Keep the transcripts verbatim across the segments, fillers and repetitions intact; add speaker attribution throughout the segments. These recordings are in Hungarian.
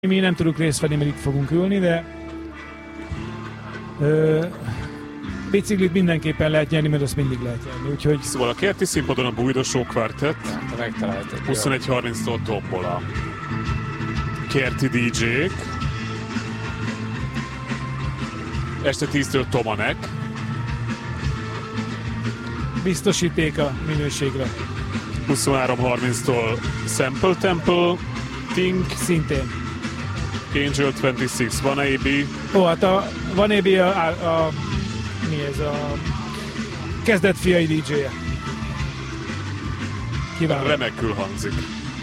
Speaker 1: Mi nem tudunk részt venni, mert itt fogunk ülni, de ö, biciklit mindenképpen lehet nyerni, mert azt mindig lehet nyerni, úgyhogy...
Speaker 2: Szóval a kerti színpadon a Bújdosó Kvartett,
Speaker 3: Te megtaláltad.
Speaker 2: huszonegy harminctól tombol kerti dé dzsék, este tíztől Tomanek.
Speaker 1: Biztosíték a minőségre.
Speaker 2: huszonhárom harminctól Sample Temple, Think,
Speaker 1: Szintén.
Speaker 2: Angel huszonhat, Van á bé.
Speaker 1: Ó, hát a Van á bé a, a, a... mi ez a... kezdett fiai dé dzséje. Kiváló.
Speaker 2: Remekül hangzik.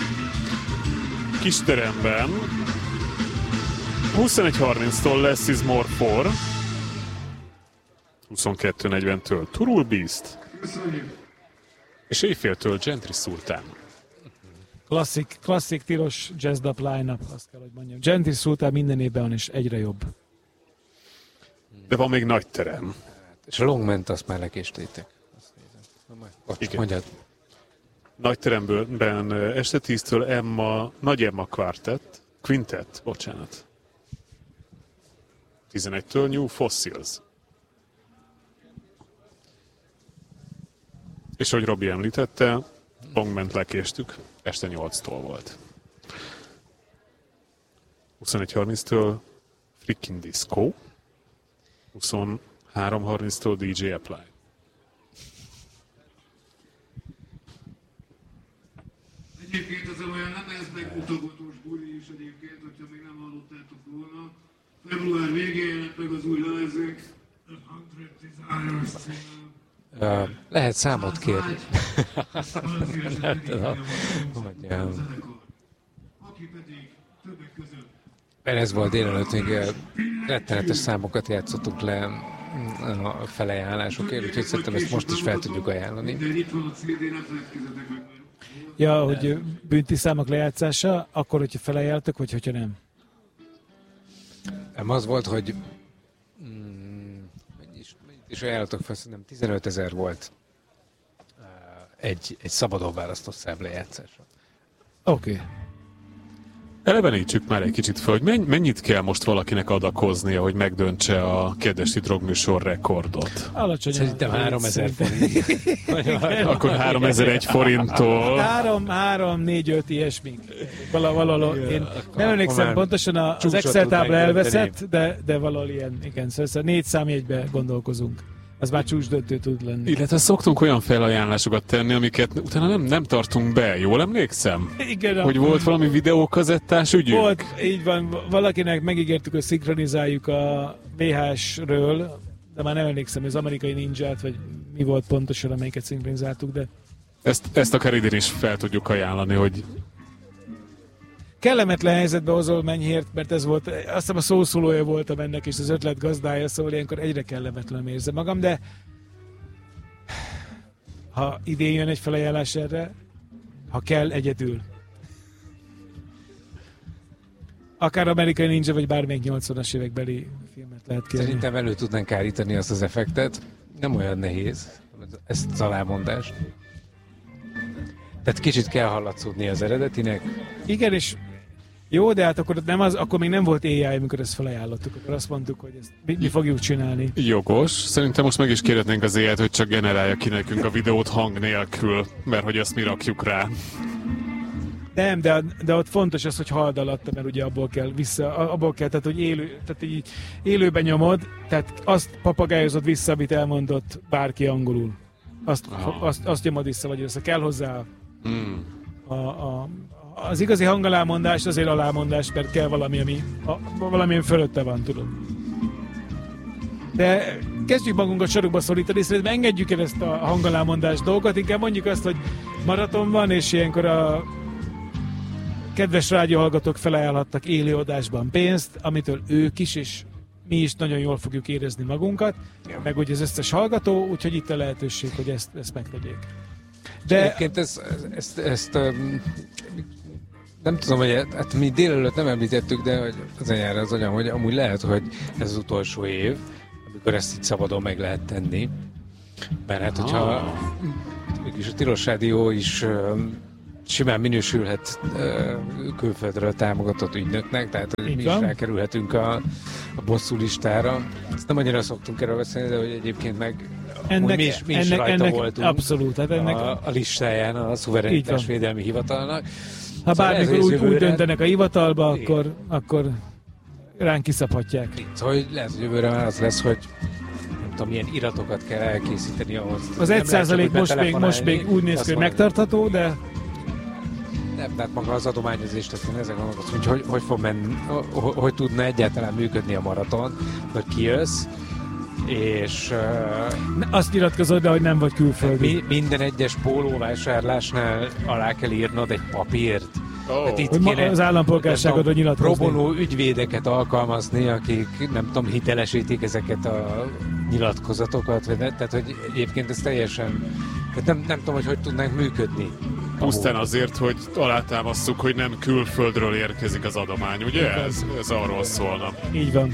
Speaker 2: Kisteremben huszonegy harminctól Less is More for, huszonkettő negyventől Turul Beast, és éjféltől Gentry Sultan.
Speaker 1: Klasszik, klasszik tilos jazz dub line-up, azt kell, hogy mondjam. Gentry Sultan minden évben van, és egyre jobb.
Speaker 2: De van még nagy terem.
Speaker 3: És a Longment azt már lekéstétek. Ott mondjad.
Speaker 2: Nagy teremben este tíztől Emma, Nagy Emma Quartet, Quintet, bocsánat. tizenegytől New Fossils. És ahogy Robi említette, Longment lekéstük, este nyolctól volt. huszonegy harminctől Freaking Disco, huszonhárom harminctól dé dzsé Apply.
Speaker 4: Egyébként ez olyan nem ez megmutogatós buli is egyébként, hogyha még nem hallottátok volna. Február végén jelent meg az új lemezünk, Hundred Desires címmel.
Speaker 3: Uh, lehet számot kérni. Nem tudom.
Speaker 4: Aki pedig többek között.
Speaker 3: Mert ez volt délelőtt, még rettenetes számokat játszottunk le a felajánlásokért, úgyhogy szerintem ezt most is fel tudjuk ajánlani.
Speaker 4: De itt van a cé dé, nem feledkezzetek meg.
Speaker 1: Ja, hogy bünti számok lejátszása, akkor, hogyha felajánltok, vagy hogyha nem?
Speaker 3: Nem az volt, hogy mm, mennyit is, mennyit is ajánlottak fel, szerintem tizenöt ezer volt egy, egy szabadon választott szám lejátszása.
Speaker 1: Oké. Okay.
Speaker 2: Elevenítsük már egy kicsit fel, hogy mennyit kell most valakinek adakoznia, hogy megdöntse a kedvesti drogműsor rekordot.
Speaker 1: Alacsony.
Speaker 3: Szerintem háromezer forint.
Speaker 2: Akkor háromezer-egy forinttól.
Speaker 1: három, három, négy, öt ilyesmi. Val- valahol, én nem emlékszem pontosan, az Excel tábla elveszett, de, de valahol ilyen, igen, szóval négy számjegybe gondolkozunk. Az már csúcsdöntő tud lenni.
Speaker 2: Illetve szoktunk olyan felajánlásokat tenni, amiket utána nem, nem tartunk be. Jól emlékszem?
Speaker 1: Igen.
Speaker 2: Hogy volt valami videókazettás ügyünk?
Speaker 1: Volt, így van. Valakinek megígértük, hogy szinkronizáljuk a vé há es-ről, de már nem emlékszem, az amerikai ninját, vagy mi volt pontosan, amelyiket szinkronizáltuk, de...
Speaker 2: Ezt, ezt akár idén is fel tudjuk ajánlani, hogy...
Speaker 1: Kellemetlen helyzetbe hozol Menyhért, mert ez volt, azt hiszem a szószólója voltam ennek, és az ötlet gazdája, szóval ilyenkor egyre kellemetlen érzem magam, de ha idén jön egy felajánlás erre, ha kell, egyedül. Akár amerikai ninja, vagy bármelyik nyolcvanas évekbeli filmet lehet kérni.
Speaker 3: Szerintem elő tudnánk állítani azt az effektet. Nem olyan nehéz, ezt az alámondást. Tehát kicsit kell hallatszódni az eredetinek.
Speaker 1: Igen, és jó, de hát akkor, nem az, akkor még nem volt á i, amikor ezt felajánlottuk. Akkor azt mondtuk, hogy ezt mi, mi fogjuk csinálni.
Speaker 2: Jogos. Szerintem most meg is kérhetnénk az á i-t, hogy csak generálja ki nekünk a videót hang nélkül, mert hogy ezt mi rakjuk rá.
Speaker 1: Nem, de, de ott fontos az, hogy hald alatta, mert ugye abból kell vissza, abból kell, tehát hogy élő, tehát így élőben nyomod, tehát azt papagályozod vissza, amit elmondott bárki angolul. Azt, ah. azt, azt nyomod vissza, vagy össze kell hozzá
Speaker 2: mm.
Speaker 1: a, a, az igazi hangalámondás azért alámondás, mert kell valami, ami a, valamilyen fölötte van, tudod. De kezdjük magunkat sarokba szorítani, szerintem engedjük el ezt a hangalámondás dolgot, inkább mondjuk azt, hogy maraton van, és ilyenkor a kedves rádióhallgatók felajánlhattak élőadásban pénzt, amitől ők is, és mi is nagyon jól fogjuk érezni magunkat, ja. Meg ugye az összes hallgató, úgyhogy itt a lehetőség, hogy ezt, ezt megtegyék.
Speaker 3: De egyébként ezt, ezt, ezt um, nem tudom, hogy hát mi délelőtt nem említettük, de hogy az anyára az anyám, hogy amúgy lehet, hogy ez az utolsó év, amikor ezt így szabadon meg lehet tenni. Mert hát, hogyha mégis a Tilos Rádió is um, simán minősülhet külföldről támogatott ügynöknek, tehát hogy mi is felkerülhetünk a, a bosszú listára. Ezt nem annyira szoktunk erről beszélni, de hogy egyébként meg
Speaker 1: ennek,
Speaker 3: mi is, mi is
Speaker 1: ennek,
Speaker 3: rajta
Speaker 1: ennek
Speaker 3: voltunk
Speaker 1: abszolút, hát ennek...
Speaker 3: a, a listáján a Szuverenitásvédelmi Hivatalnak.
Speaker 1: Ha
Speaker 3: szóval
Speaker 1: bármikor úgy,
Speaker 3: jövőre...
Speaker 1: úgy döntenek a hivatalba, akkor, akkor ránk kiszabhatják.
Speaker 3: Szóval hogy lehet, hogy jövőre már az lesz, hogy nem tudom, milyen iratokat kell elkészíteni ahhoz.
Speaker 1: Az egy százalék most még, most még úgy néz ki, hogy megtartható, de...
Speaker 3: Nem, tehát maga az adományozás, tehát én ezen gondolkozom, hogy hogy, hogy fog menni, hogy, hogy tudna egyáltalán működni a maraton, hogy kijössz, és... Uh,
Speaker 1: azt nyilatkozod, de hogy nem vagy külföldi.
Speaker 3: Mi, minden egyes pólóvásárlásnál alá kell írnod egy papírt.
Speaker 1: Oh. Itt kéne, az állampolgárságodra nyilatkozni.
Speaker 3: Próbonó ügyvédeket alkalmazni, akik nem tudom, hitelesítik ezeket a nyilatkozatokat, vagy ne, tehát hogy egyébként ez teljesen... Tehát nem, nem tudom, hogy hogy tudnánk működni.
Speaker 2: Pusztán azért, hogy alátámasztjuk, hogy nem külföldről érkezik az adomány, ugye? Ez, ez arról szólna.
Speaker 1: Így van.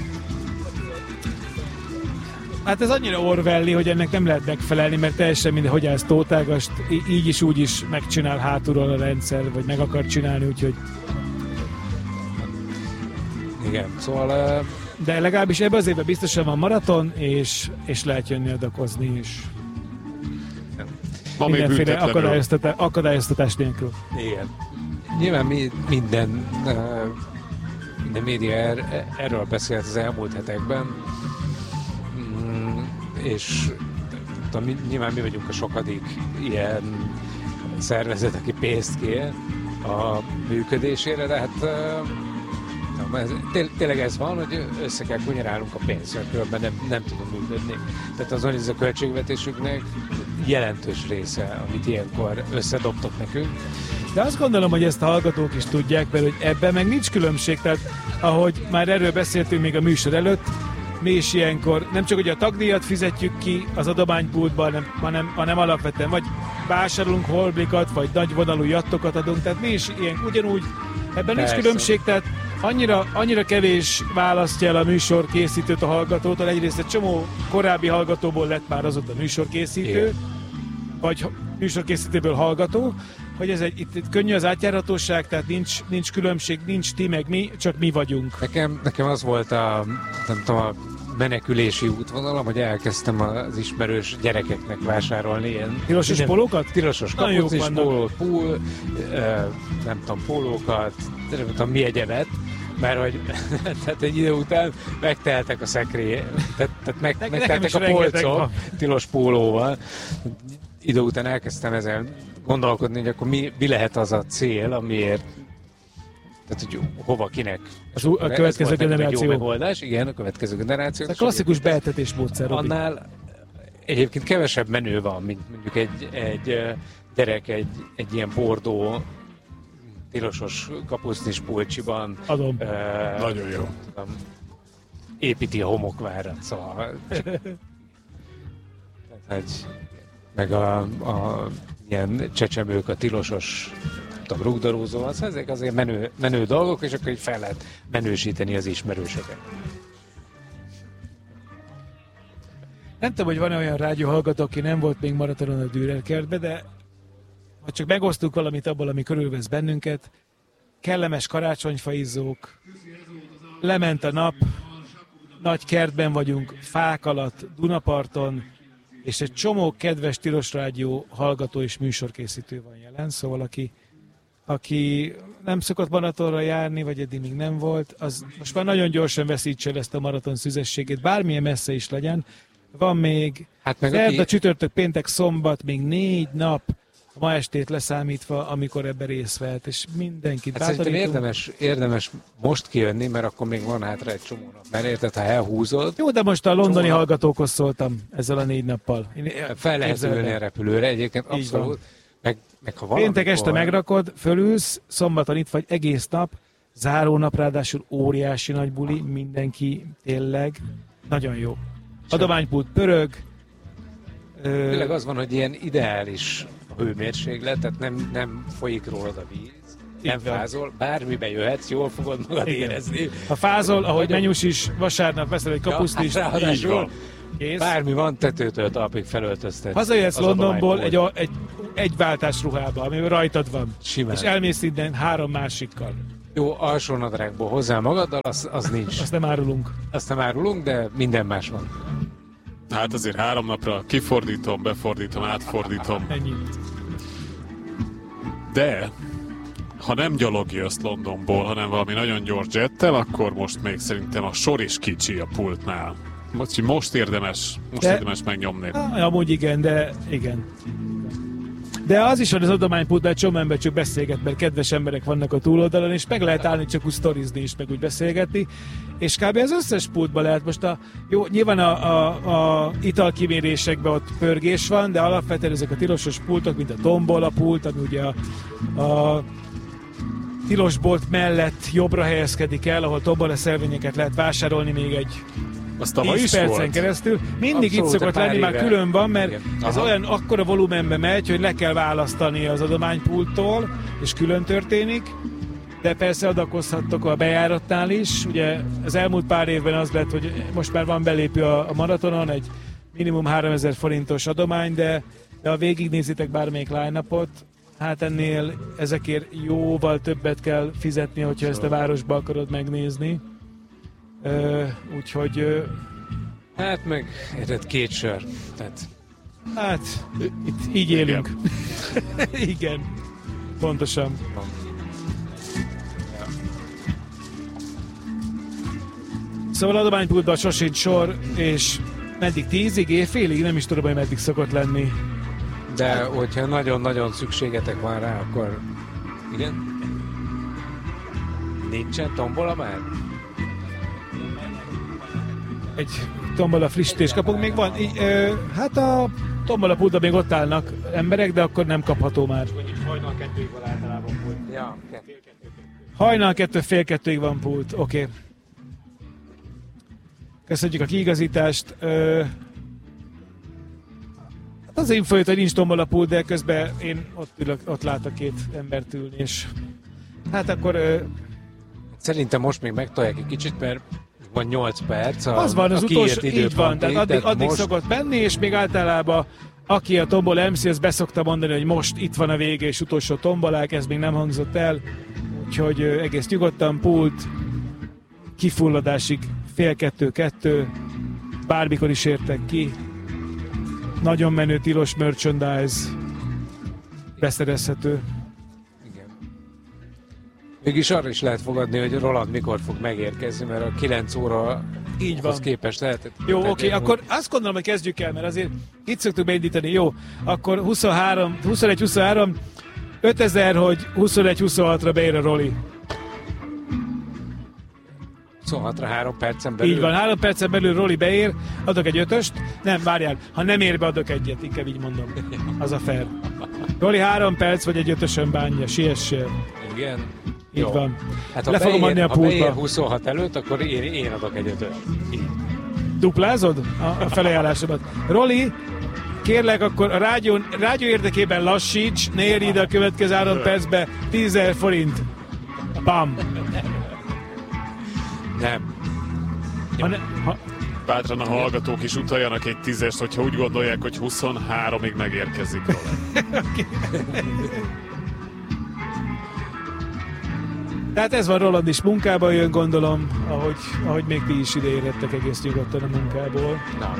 Speaker 1: Hát ez annyira Orwelli, hogy ennek nem lehet megfelelni, mert teljesen minden, hogy ez tótágast, így is úgy is megcsinál hátulról a rendszer, vagy meg akar csinálni, úgyhogy...
Speaker 3: Igen, szóval... Uh...
Speaker 1: De legalábbis ebben az évben biztosan van maraton, és, és lehet jönni adakozni is.
Speaker 2: Ma
Speaker 1: mindenféle akadályoztatás, akadályoztatás nélkül.
Speaker 3: Igen. Nyilván mi, minden, uh, minden média er, erről beszélt az elmúlt hetekben, mm, és tudom, nyilván mi vagyunk a sokadik ilyen szervezet, aki pénzt kér a működésére, de hát uh, nem, ez, té- tényleg ez van, hogy össze kell kunyerálnunk a pénzt, mert különben nem, nem tudunk működni. Tehát azon, hogy ez a költségvetésüknek jelentős része, amit ilyenkor összedobtok nekünk.
Speaker 1: De azt gondolom, hogy ezt a hallgatók is tudják, mert hogy ebben meg nincs különbség, tehát ahogy már erről beszéltünk még a műsor előtt, mi is ilyenkor nem csak hogy a tagdíjat fizetjük ki az adománypultban, hanem, hanem, hanem alapvetően vagy vásárolunk holblikat, vagy nagy vonalú jattokat adunk, tehát mi is ilyen ugyanúgy, ebben nincs különbség, tehát annyira, annyira kevés választja el a műsor készítőt a hallgatótól, egyrészt egy csomó korábbi hallgatóból lett már azóta műsorkészítő, igen, vagy műsorkészítőből hallgató, hogy ez egy, itt, itt könnyű az átjárhatóság, tehát nincs, nincs különbség, nincs ti meg mi, csak mi vagyunk.
Speaker 3: Nekem, nekem az volt a, nem tudom, a menekülési útvonalam, hogy elkezdtem az ismerős gyerekeknek vásárolni ilyen...
Speaker 1: Tilosos pólókat?
Speaker 3: Tilosos kapucis pólót, pól, nem tudom, pólókat, nem tudom, mi egyebet, mert hogy tehát egy idő után megteltek a szekrély, tehát, tehát meg, ne, megteltek a polcok tilos pólóval. Idő után elkezdtem ezen gondolkodni, hogy akkor mi, mi lehet az a cél, amiért, tehát hogy hova, kinek.
Speaker 1: Az a következő generáció.
Speaker 3: Jó megoldás, igen, a következő generáció.
Speaker 1: Ez a klasszikus beeltetés módszer.
Speaker 3: Annál egyébként kevesebb menő van, mint mondjuk egy, egy gyerek egy, egy ilyen bordó tilosos kapusznis pulcsiban.
Speaker 1: Adom.
Speaker 3: Uh,
Speaker 2: Nagyon jó.
Speaker 3: Tudom, építi a homokvárat, szóval... Tehát, meg a, a ilyen csecsemők, a tilosos tudom, rugdalózóval, szóval ezek azért menő, menő dolgok, és akkor így fel lehet menősíteni az ismerőseket.
Speaker 1: Nem tudom, hogy van-e olyan rádióhallgató, aki nem volt még maratonon a Dürer kertbe, de ha csak megosztunk valamit abból, ami körülvesz bennünket, kellemes karácsonyfaizzók, lement a nap, nagy kertben vagyunk, fák alatt, Dunaparton, és egy csomó kedves Tilos Rádió hallgató és műsorkészítő van jelen, szóval aki, aki nem szokott maratonra járni, vagy eddig még nem volt, az most már nagyon gyorsan veszítse el ezt a maraton szüzességét, bármilyen messze is legyen. Van még hát szerda, aki... csütörtök, péntek, szombat, még négy nap, ma estét leszámítva, amikor ebben részt vehet, és mindenkit
Speaker 3: hát bátorítunk. Érdemes, érdemes most kijönni, mert akkor még van hátra egy csomó nap. Mert érted, ha elhúzod...
Speaker 1: Jó, de most a londoni csomó... hallgatókhoz szóltam ezzel a négy nappal.
Speaker 3: Én fel lehet ülni a repülőre, egyébként abszolút. Meg, meg ha valamikor...
Speaker 1: Péntek este megrakod, fölülsz, szombaton itt vagy egész nap, záró nap, ráadásul óriási nagy buli, mindenki tényleg nagyon jó. Adománypult pörög.
Speaker 3: Tényleg az van, hogy ilyen ideális hőmérséklet, tehát nem, nem folyik rólad a víz, nem fázol, bármibe jöhetsz, jól fogod magad érezni.
Speaker 1: Ha fázol, ahogy Menyus is, vasárnap veszel egy kapuszt is.
Speaker 3: Ja, hát ráadásul
Speaker 1: Kész.
Speaker 3: Bármi van, tetőtől talpig felöltöztet.
Speaker 1: Hazajössz Londonból egy,
Speaker 3: egy...
Speaker 1: egy, egy váltás ruhába, ami rajtad van.
Speaker 3: Simán.
Speaker 1: És elmész innen három másikkal.
Speaker 3: Jó, alsónadrágból hozzá magaddal, az, az nincs.
Speaker 1: Azt nem árulunk.
Speaker 3: Azt nem árulunk, de minden más van.
Speaker 2: Hát azért három napra kifordítom, befordítom, átfordítom.
Speaker 1: Ennyi.
Speaker 2: De ha nem gyalog jössz Londonból, hanem valami nagyon gyors jettel, akkor most még szerintem a sor is kicsi a pultnál. Most, most érdemes, most
Speaker 1: de,
Speaker 2: érdemes megnyomni.
Speaker 1: Amúgy igen, de igen. De az is van az adománypultnál, egy csomó ember csak beszélget, mert kedves emberek vannak a túloldalon, és meg lehet állni csak úgy sztorizni is, meg úgy beszélgetni. És kb. Az összes pultban lehet most a... Jó, nyilván a, a, a italkimérésekben ott pörgés van, de alapvetően ezek a tilosos pultok, mint a tombola pult, ami ugye a, a tilosbolt mellett jobbra helyezkedik el, ahol tombola szelvényeket lehet vásárolni még egy tíz percen
Speaker 2: volt.
Speaker 1: keresztül. Mindig
Speaker 3: Abszolút,
Speaker 1: itt szokott lenni,
Speaker 3: éve.
Speaker 1: már külön van, mert
Speaker 3: Igen.
Speaker 1: ez
Speaker 3: Aha.
Speaker 1: olyan akkora volumenbe megy, hogy le kell választani az adománypulttól, és külön történik. De persze adakozhattok a bejáratnál is. Ugye az elmúlt pár évben az lett, hogy most már van belépő a, a maratonon, egy minimum háromezer forintos adomány, de, de ha végignézitek bármelyik line-upot, hát ennél ezekért jóval többet kell fizetni, hogyha ezt a városba akarod megnézni. Ö, úgyhogy... Ö,
Speaker 3: Hát meg, érted, két sör. Tehát
Speaker 1: hát, itt így élünk. Igen. Igen. Pontosan. Szóval adománypultban sosincs sor, és meddig tízig, éjfélig? Nem is tudom, hogy meddig szokott lenni.
Speaker 3: de hogyha nagyon-nagyon szükségetek van rá, akkor igen? Nincsen tombola már?
Speaker 1: Egy tombola frissítés kapunk. Még van, í- ö, hát a tombola pultban még ott állnak emberek, de akkor nem kapható már.
Speaker 3: Hajnal kettőig van általában pult. Ja, kettő.
Speaker 1: Hajnal kettő, fél kettőig van pult, oké. Okay. Köszönjük a kiigazítást. Ö, hát az info jött, hogy nincs tombola pult, de közben én ott, ülök, ott látok két embert ülni, és hát akkor ö,
Speaker 3: Szerintem most még megtolják egy kicsit, mert van nyolc perc. A,
Speaker 1: az van, az
Speaker 3: a
Speaker 1: utolsó,
Speaker 3: kiírt
Speaker 1: így van, tehát addig,
Speaker 3: tehát
Speaker 1: addig
Speaker 3: most...
Speaker 1: szokott menni, és még általában aki a tombola em cé, az beszokta mondani, hogy most itt van a vége, és utolsó tombolák, ez még nem hangzott el, úgyhogy ö, egész nyugodtan, pult, kifulladásig fél kettő-kettő, bármikor is értek ki, nagyon menő tilos merchandise, beszerezhető.
Speaker 3: Igen. Mégis arra is lehet fogadni, hogy Roland mikor fog megérkezni, mert a kilenc óra
Speaker 1: Így van.
Speaker 3: ahhoz képest lehet.
Speaker 1: Jó, oké, okay, akkor azt gondolom, hogy kezdjük el, mert azért itt szoktuk beindítani. Jó, akkor huszonhárom, huszonegy huszonhárom, ötezer, hogy huszonegy huszonhatra beér a Roli.
Speaker 3: huszonhatra három percen belül.
Speaker 1: Így van, három percen belül Roli beér, adok egy ötöst. Nem, várjál, ha nem ér be, adok egyet, inkább így mondom. Az a fair. Roli három perc, vagy egy ötösön bánja, siessél.
Speaker 3: Igen.
Speaker 1: Így
Speaker 3: Jó.
Speaker 1: van.
Speaker 3: Hát ha
Speaker 1: Le fogom adni a
Speaker 3: ha beér
Speaker 1: pultba.
Speaker 3: huszonhat előtt, akkor én, én adok egy ötöst.
Speaker 1: Duplázod a, a felajánlásomat? Roli, kérlek, akkor a rádió, rádió érdekében lassíts, ne érj ide a következő három percbe, tízezer forint. Bam!
Speaker 3: Nem.
Speaker 1: Ha ne, ha,
Speaker 2: Bátran a hallgatók is utaljanak egy tízest, hogyha úgy gondolják, hogy huszonháromig megérkezik róla.
Speaker 1: tehát ez van, Roland is munkába jön, gondolom, ahogy, ahogy még ti is ide érettek egész nyugodtan a munkából.
Speaker 3: Na.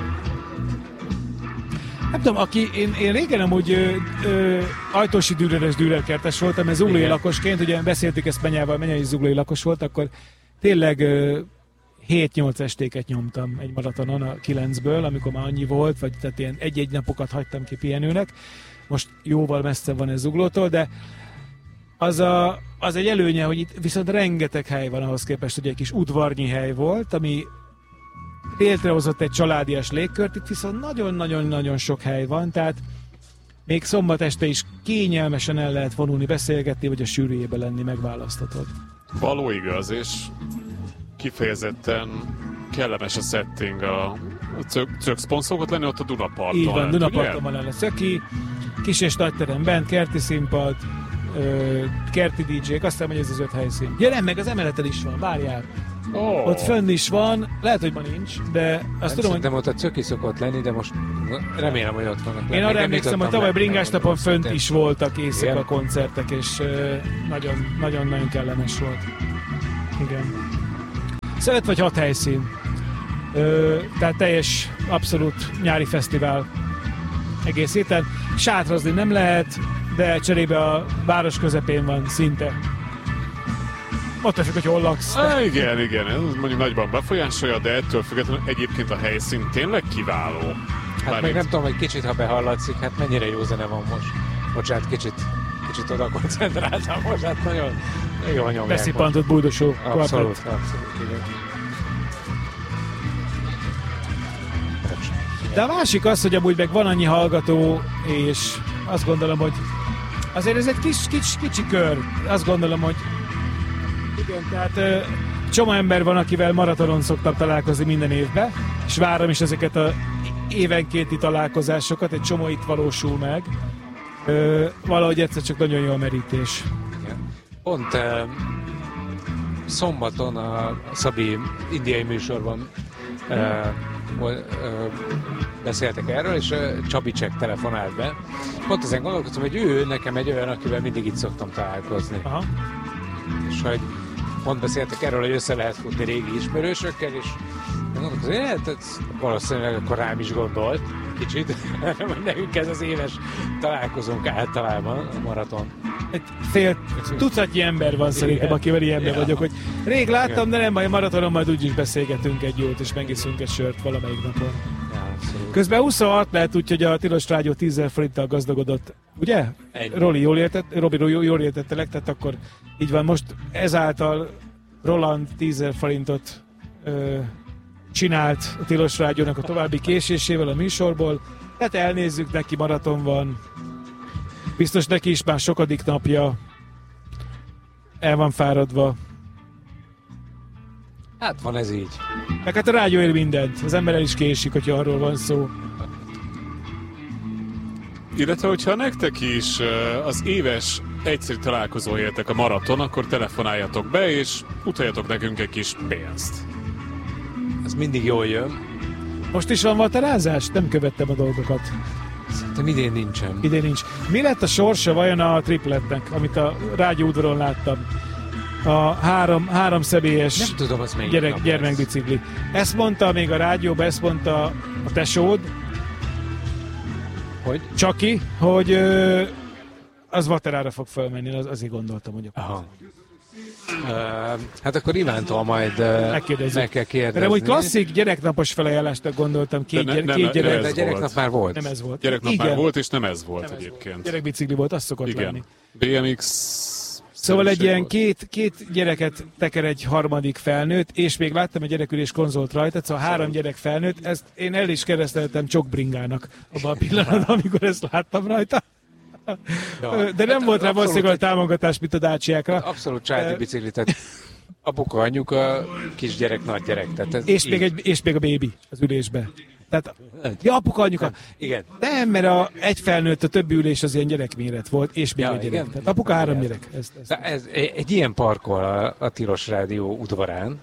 Speaker 1: Nem tudom, aki, én, én régen amúgy ö, ö, ajtósi dűreres dűrerkertes voltam, ez zuglói
Speaker 3: Igen.
Speaker 1: lakosként, ugye beszéltük ezt Menyával, Menya is zuglói lakos volt, akkor tényleg ö, hét-nyolc estéket nyomtam egy maratonon a kilencből, amikor már annyi volt, vagy tehát ilyen egy-egy napokat hagytam ki pihenőnek. Most jóval messze van ez Zuglótól, de az, a, az egy előnye, hogy itt viszont rengeteg hely van ahhoz képest, hogy egy kis udvarnyi hely volt, ami létrehozott egy családias légkört, itt viszont nagyon-nagyon-nagyon sok hely van, tehát még szombat este is kényelmesen el lehet vonulni, beszélgetni, vagy a sűrűjében lenni, megválaszthatod.
Speaker 2: Való igaz, és kifejezetten kellemes a setting. A Cökszpont szokott lenni ott a Dunaparton.
Speaker 1: Így van,
Speaker 2: lent,
Speaker 1: Dunaparton
Speaker 2: ugye?
Speaker 1: van lenne Szöki, kis és nagy terem bent, kerti színpad, ö, kerti dé dzsék, azt hiszem, hogy ez az öt helyszín. Ja nem, meg az emeleten is van, várjál.
Speaker 2: Oh.
Speaker 1: Ott fönn is van, lehet, hogy ma nincs, de azt tudom, hogy...
Speaker 3: De ott a cöki szokott lenni, de most remélem, hogy ott vannak.
Speaker 1: Én arra emlékszem, hogy tavaly bringás napon fönt is voltak éjszaka
Speaker 3: Igen.
Speaker 1: koncertek, és uh, nagyon, nagyon, nagyon kellemes volt. Igen. Szóval öt vagy hat helyszín. Ö, tehát teljes, abszolút nyári fesztivál egész héten. Sátrazni nem lehet, de cserébe a város közepén van szinte. Ott függ, hogy hol laksz.
Speaker 2: Á, igen, igen, ez mondjuk nagyban befolyásolja, de ettől függetlenül egyébként a helyszín tényleg kiváló.
Speaker 3: Hát
Speaker 2: Bár
Speaker 3: meg
Speaker 2: itt-
Speaker 3: nem tudom, hogy kicsit, ha behallatszik, hát mennyire jó zene van most. Bocsánat, kicsit, kicsit oda koncentráltam most, hát nagyon jól nyomják.
Speaker 1: Beszippantott bújdosó
Speaker 3: most. Abszolút,
Speaker 1: kvartett.
Speaker 3: abszolút, igen.
Speaker 1: De a másik az, hogy amúgy meg van annyi hallgató, és azt gondolom, hogy azért ez egy kis, kis, kicsi kör. Azt gondolom, hogy igen, tehát ö, csomó ember van, akivel maratonon szoktam találkozni minden évben, és várom is ezeket a évenkénti találkozásokat, egy csomó itt valósul meg. Ö, valahogy egyszer csak nagyon jó a merítés.
Speaker 3: Igen. Pont uh, szombaton a Szabi indiai műsorban uh, uh, beszéltek erről, és uh, Csabicek telefonált be. Pont ezen gondolkoztam, hogy ő nekem egy olyan, akivel mindig itt szoktam találkozni.
Speaker 1: Aha.
Speaker 3: És hogy pont beszéltek erről, hogy össze lehet futni régi ismerősökkel, és én gondolkozom, hogy hát, ez valószínűleg akkor rám is gondolt kicsit, hogy nekünk ez az éves találkozónk általában a maraton.
Speaker 1: Egy fél tucatnyi ember van szerintem, akivel ilyenben
Speaker 3: Ja.
Speaker 1: vagyok, hogy rég láttam,
Speaker 3: Igen.
Speaker 1: de nem baj, maratonon majd úgyis beszélgetünk egy jót, és megiszunk egy sört valamelyik napon.
Speaker 3: Ja, abszolút.
Speaker 1: Közben huszonhat lehet, úgyhogy a Tilos Rádió tízezer forinttal gazdagodott, ugye?
Speaker 3: Ennyi.
Speaker 1: Roli, jól értett, Robi, jól, jól értettelek, tehát akkor így van, most ezáltal Roland tízezer forintot ö, csinált a Tilos Rádiónak a további késésével a műsorból, tehát elnézzük, neki maraton van, biztos neki is már sokadik napja, el van fáradva,
Speaker 3: Hát van ez így.
Speaker 1: meg hát a rádió ér mindent, az ember el is késik, hogyha arról van szó.
Speaker 2: Illetve, hogyha nektek is uh, az éves egyszerű találkozó éltek a maraton, akkor telefonáljatok be, és utaljatok nekünk egy kis pénzt.
Speaker 3: Ez mindig jól jön.
Speaker 1: Most is van vaterázás? Nem követtem a dolgokat.
Speaker 3: Szerintem idén nincsen.
Speaker 1: Idén nincs. Mi lett a sorsa vajon a tripletnek, amit a rádió udvaron láttam? A három, három személyes
Speaker 3: Nem tudom, az melyik
Speaker 1: gyerek,
Speaker 3: nap
Speaker 1: gyermekbicikli. Ezt mondta még a rádióban, ezt mondta a tesód,
Speaker 3: lesz. Hogy?
Speaker 1: Csaki, hogy ö, az vaterára fog fölmenni, az, azért gondoltam, hogy a
Speaker 3: Aha. Uh, hát akkor Ivántól majd uh,
Speaker 1: Megkérdezzük.
Speaker 3: meg kell kérdezni.
Speaker 1: Mert amúgy klasszik gyereknapos felajánlásnak gondoltam, két,
Speaker 2: De ne-
Speaker 1: gyere,
Speaker 2: nem,
Speaker 1: két
Speaker 2: nem,
Speaker 1: gyerek,
Speaker 2: ez
Speaker 3: De gyereknap
Speaker 2: volt.
Speaker 3: már volt.
Speaker 1: nem ez volt.
Speaker 2: Gyereknap
Speaker 1: Igen,
Speaker 2: már volt, és nem ez volt
Speaker 1: nem ez
Speaker 2: egyébként.
Speaker 1: volt. Gyerekbicikli volt, az szokott lenni.
Speaker 2: Igen. bé em iksz...
Speaker 1: Szóval egy ilyen
Speaker 2: volt.
Speaker 1: két, két gyereket teker egy harmadik felnőtt, és még láttam egy gyerekülés konzolt rajta, szóval három gyerek felnőtt, ezt én el is kereszteltem csokbringának abban a pillanatban, amikor ezt láttam rajta.
Speaker 3: Ja.
Speaker 1: De nem
Speaker 3: Hát
Speaker 1: volt rá
Speaker 3: abszolút
Speaker 1: valószínűleg a
Speaker 3: egy-
Speaker 1: támogatás, mint a dácsiákra.
Speaker 3: Abszolút családi bicikli, tehát apuka, anyuka, kisgyerek, nagygyerek. Tehát ez
Speaker 1: És
Speaker 3: így.
Speaker 1: még, egy, és még a bébi az ülésbe. Tehát, ja, apuka, anyuka.
Speaker 3: Igen.
Speaker 1: Nem, mert a egy felnőtt, a többi ülés az ilyen gyerekméret volt, és még
Speaker 3: Ja,
Speaker 1: egy gyerek.
Speaker 3: igen?
Speaker 1: Tehát apuka három gyerek. Ez, ez.
Speaker 3: De ez, egy ilyen parkol a, a Tilos Rádió udvarán.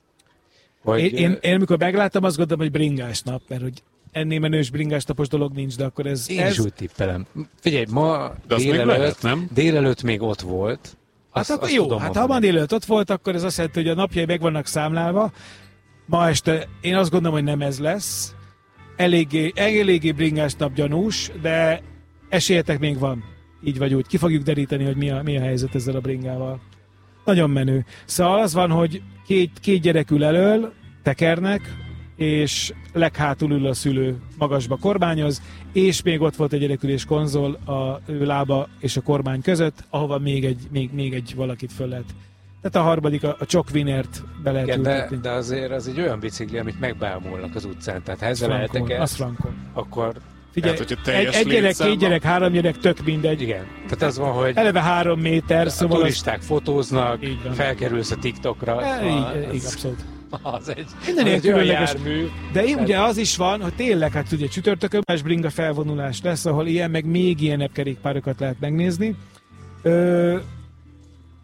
Speaker 3: Hogy,
Speaker 1: Én, én, én amikor megláttam, azt gondolom, hogy bringás nap, mert hogy ennél menős bringás napos dolog nincs, de akkor ez...
Speaker 3: én
Speaker 1: ez
Speaker 3: is úgy tippelem. Figyelj, ma
Speaker 2: De azt még
Speaker 3: délelőtt,
Speaker 2: lehet, nem?
Speaker 3: délelőtt még ott volt.
Speaker 1: hát
Speaker 3: Azt,
Speaker 1: akkor
Speaker 3: azt
Speaker 1: jó,
Speaker 3: tudom
Speaker 1: hát ha
Speaker 3: mondani.
Speaker 1: ma délelőtt ott volt, akkor ez azt jelenti, hogy a napjai meg vannak számlálva. Ma este én azt gondolom, hogy nem ez lesz. Eléggé, eléggé bringás nap gyanús, de esélyetek még van. Így vagy úgy. Ki fogjuk deríteni, hogy mi a, mi a helyzet ezzel a bringával. Nagyon menő. Szóval az van, hogy két, két gyerek ül elől, tekernek, és leghátul ül a szülő, magasba kormányoz, és még ott volt egy gyerekülés konzol a ő lába és a kormány között, ahova még egy, még, még egy valakit föl lehet. Tehát a harmadik, a, a Csok Winert be lehet
Speaker 3: Igen, de,
Speaker 1: ültetni.
Speaker 3: de azért az egy olyan bicikli, amit megbámulnak az utcán. Tehát ha ezzel
Speaker 1: Frankon,
Speaker 3: eltek
Speaker 1: az
Speaker 3: el,
Speaker 1: frankon.
Speaker 3: akkor
Speaker 1: Figyelj,
Speaker 2: Tehát, hogyha
Speaker 1: egy,
Speaker 2: teljes
Speaker 1: egy gyerek,
Speaker 2: létszámban-
Speaker 1: két gyerek, három gyerek, tök mindegy.
Speaker 3: igen. Tehát az van, hogy
Speaker 1: Eleve három méter,
Speaker 3: a
Speaker 1: szóval az,
Speaker 3: turisták fotóznak,
Speaker 1: Így van.
Speaker 3: felkerülsz a TikTokra.
Speaker 1: e,
Speaker 3: Ah,
Speaker 1: így, így,
Speaker 3: az,
Speaker 1: abszolút.
Speaker 3: az egy,
Speaker 1: Minden
Speaker 3: az
Speaker 1: ilyen
Speaker 3: egy olyan
Speaker 1: különleges-
Speaker 3: jármű.
Speaker 1: De én, ugye az is van, hogy tényleg, hát ugye csütörtökön más bringa felvonulás lesz, ahol ilyen, meg még ilyenebb kerékpárokat lehet megnézni. Ö,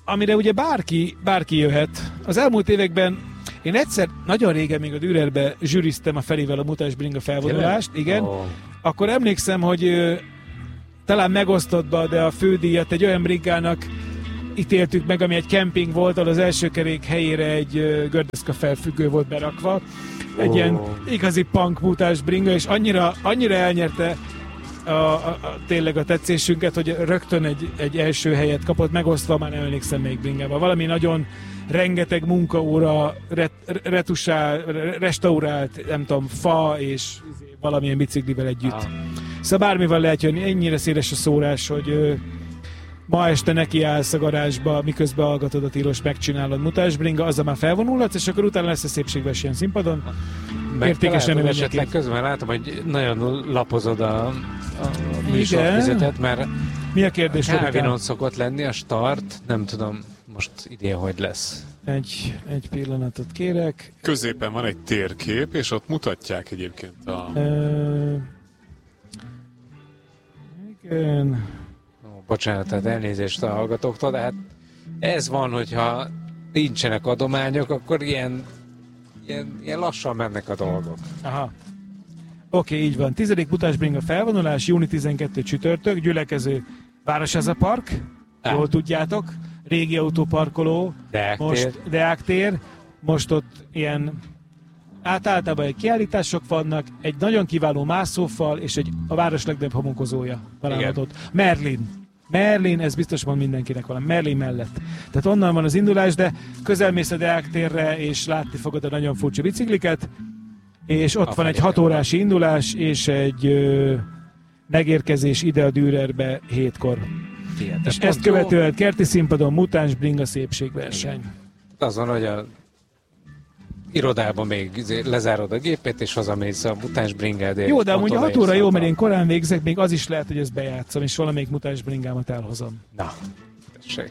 Speaker 1: amire ugye bárki, bárki jöhet. Az elmúlt években én egyszer, nagyon régen még a Dürerbe zsűriztem a Ferivel a Mutáns Bringa felvonulást, igen. Oh. Akkor emlékszem, hogy ö, talán megosztottba, de a fődíjat egy olyan bringának ítéltük meg, ami egy kemping volt, ahol az első kerék helyére egy gördeszka felfüggő volt berakva. Egy oh. ilyen igazi punk Mutáns Bringa, és annyira, annyira elnyerte a, a, a, tényleg a tetszésünket, hogy rögtön egy, egy első helyet kapott, megosztva, már nem emlékszem még bringában. Valami nagyon rengeteg munkaóra, ret, retusál, restaurált, nem tudom, fa és valamilyen biciklivel együtt. Ah. Szóval bármivel lehet jönni, ennyire széles a szórás, hogy ö, ma este nekiállsz a garázsba, miközben hallgatod a tilos, megcsinálod Mutáns Bringa, azzal már felvonulhatsz, és akkor utána lesz a szépségverseny színpadon.
Speaker 3: Értékesen esetleg közben látom, hogy nagyon lapozod a, a műsorfizetet, mert
Speaker 1: mi a kérdés?
Speaker 3: Calvinon szokott lenni a start, nem tudom most idén hogy lesz.
Speaker 1: Egy, egy pillanatot kérek.
Speaker 2: Középen van egy térkép, és ott mutatják egyébként a...
Speaker 1: Uh, igen...
Speaker 3: Bocsánat, tehát elnézést a hallgatóktól, de hát ez van, hogyha nincsenek adományok, akkor ilyen, ilyen, ilyen lassan mennek a dolgok.
Speaker 1: Aha. Oké, okay, így van. Tizedik Mutáns Bringa felvonulás, június tizenkettedike csütörtök, gyülekező Városháza-park, jól tudjátok, régi autóparkoló,
Speaker 3: Deák
Speaker 1: most
Speaker 3: tér.
Speaker 1: Deák tér, most ott ilyen át általában egy kiállítások vannak, egy nagyon kiváló mászófal, és egy a város legnagyobb homokozója találhatott. Merlin. Merlin, ez biztos van mindenkinek valami, Merlin mellett. Tehát onnan van az indulás, de közelmész a Deák térre, és látni fogod a nagyon furcsa bicikliket, és ott a van egy hat órási indulás, és egy ö, megérkezés ide a Dürerbe hétkor.
Speaker 3: Igen,
Speaker 1: és ezt követően kerti színpadon Mutáns Bringa szépségverseny.
Speaker 3: Azon, hogy a irodában még lezárod a gépét, és hazamész a Mutáns Bringádért.
Speaker 1: Jó, de amúgy a hat óra jó, mert én korán végzek, még az is lehet, hogy ezt bejátszom, és valamelyik Mutáns Bringámat elhozom.
Speaker 3: Na, tessék.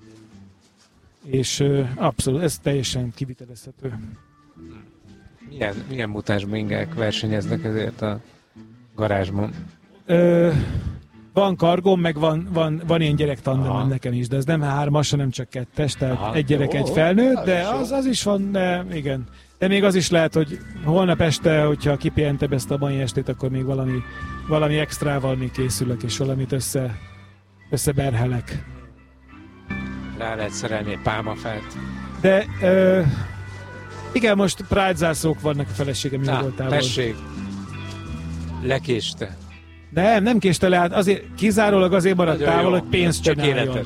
Speaker 1: És uh, abszolút, ez teljesen kivitelezhető.
Speaker 3: Milyen, milyen Mutáns Bringák versenyeznek ezért a garázsban?
Speaker 1: Ö, van kargom, meg van, van, van ilyen gyerektandem nekem is, de ez nem hármas, hanem csak kettes, tehát aha, egy gyerek, jó, egy felnőtt, de az, az is van, de igen. De még az is lehet, hogy holnap este, hogyha kipihentebb ezt a mai estét, akkor még valami, valami extrával még készülök, és valamit össze, összeberhelek.
Speaker 3: Rá lehet szerelni egy pálmafát.
Speaker 1: De ö, igen, most Pride zászlók vannak a feleségem
Speaker 3: Na,
Speaker 1: voltával.
Speaker 3: tessék. Lekéste.
Speaker 1: Nem, nem késte le, hát azért, kizárólag azért maradt
Speaker 3: nagyon
Speaker 1: távol,
Speaker 3: jó,
Speaker 1: hogy pénzt
Speaker 3: csak
Speaker 1: csináljon.
Speaker 3: Életes.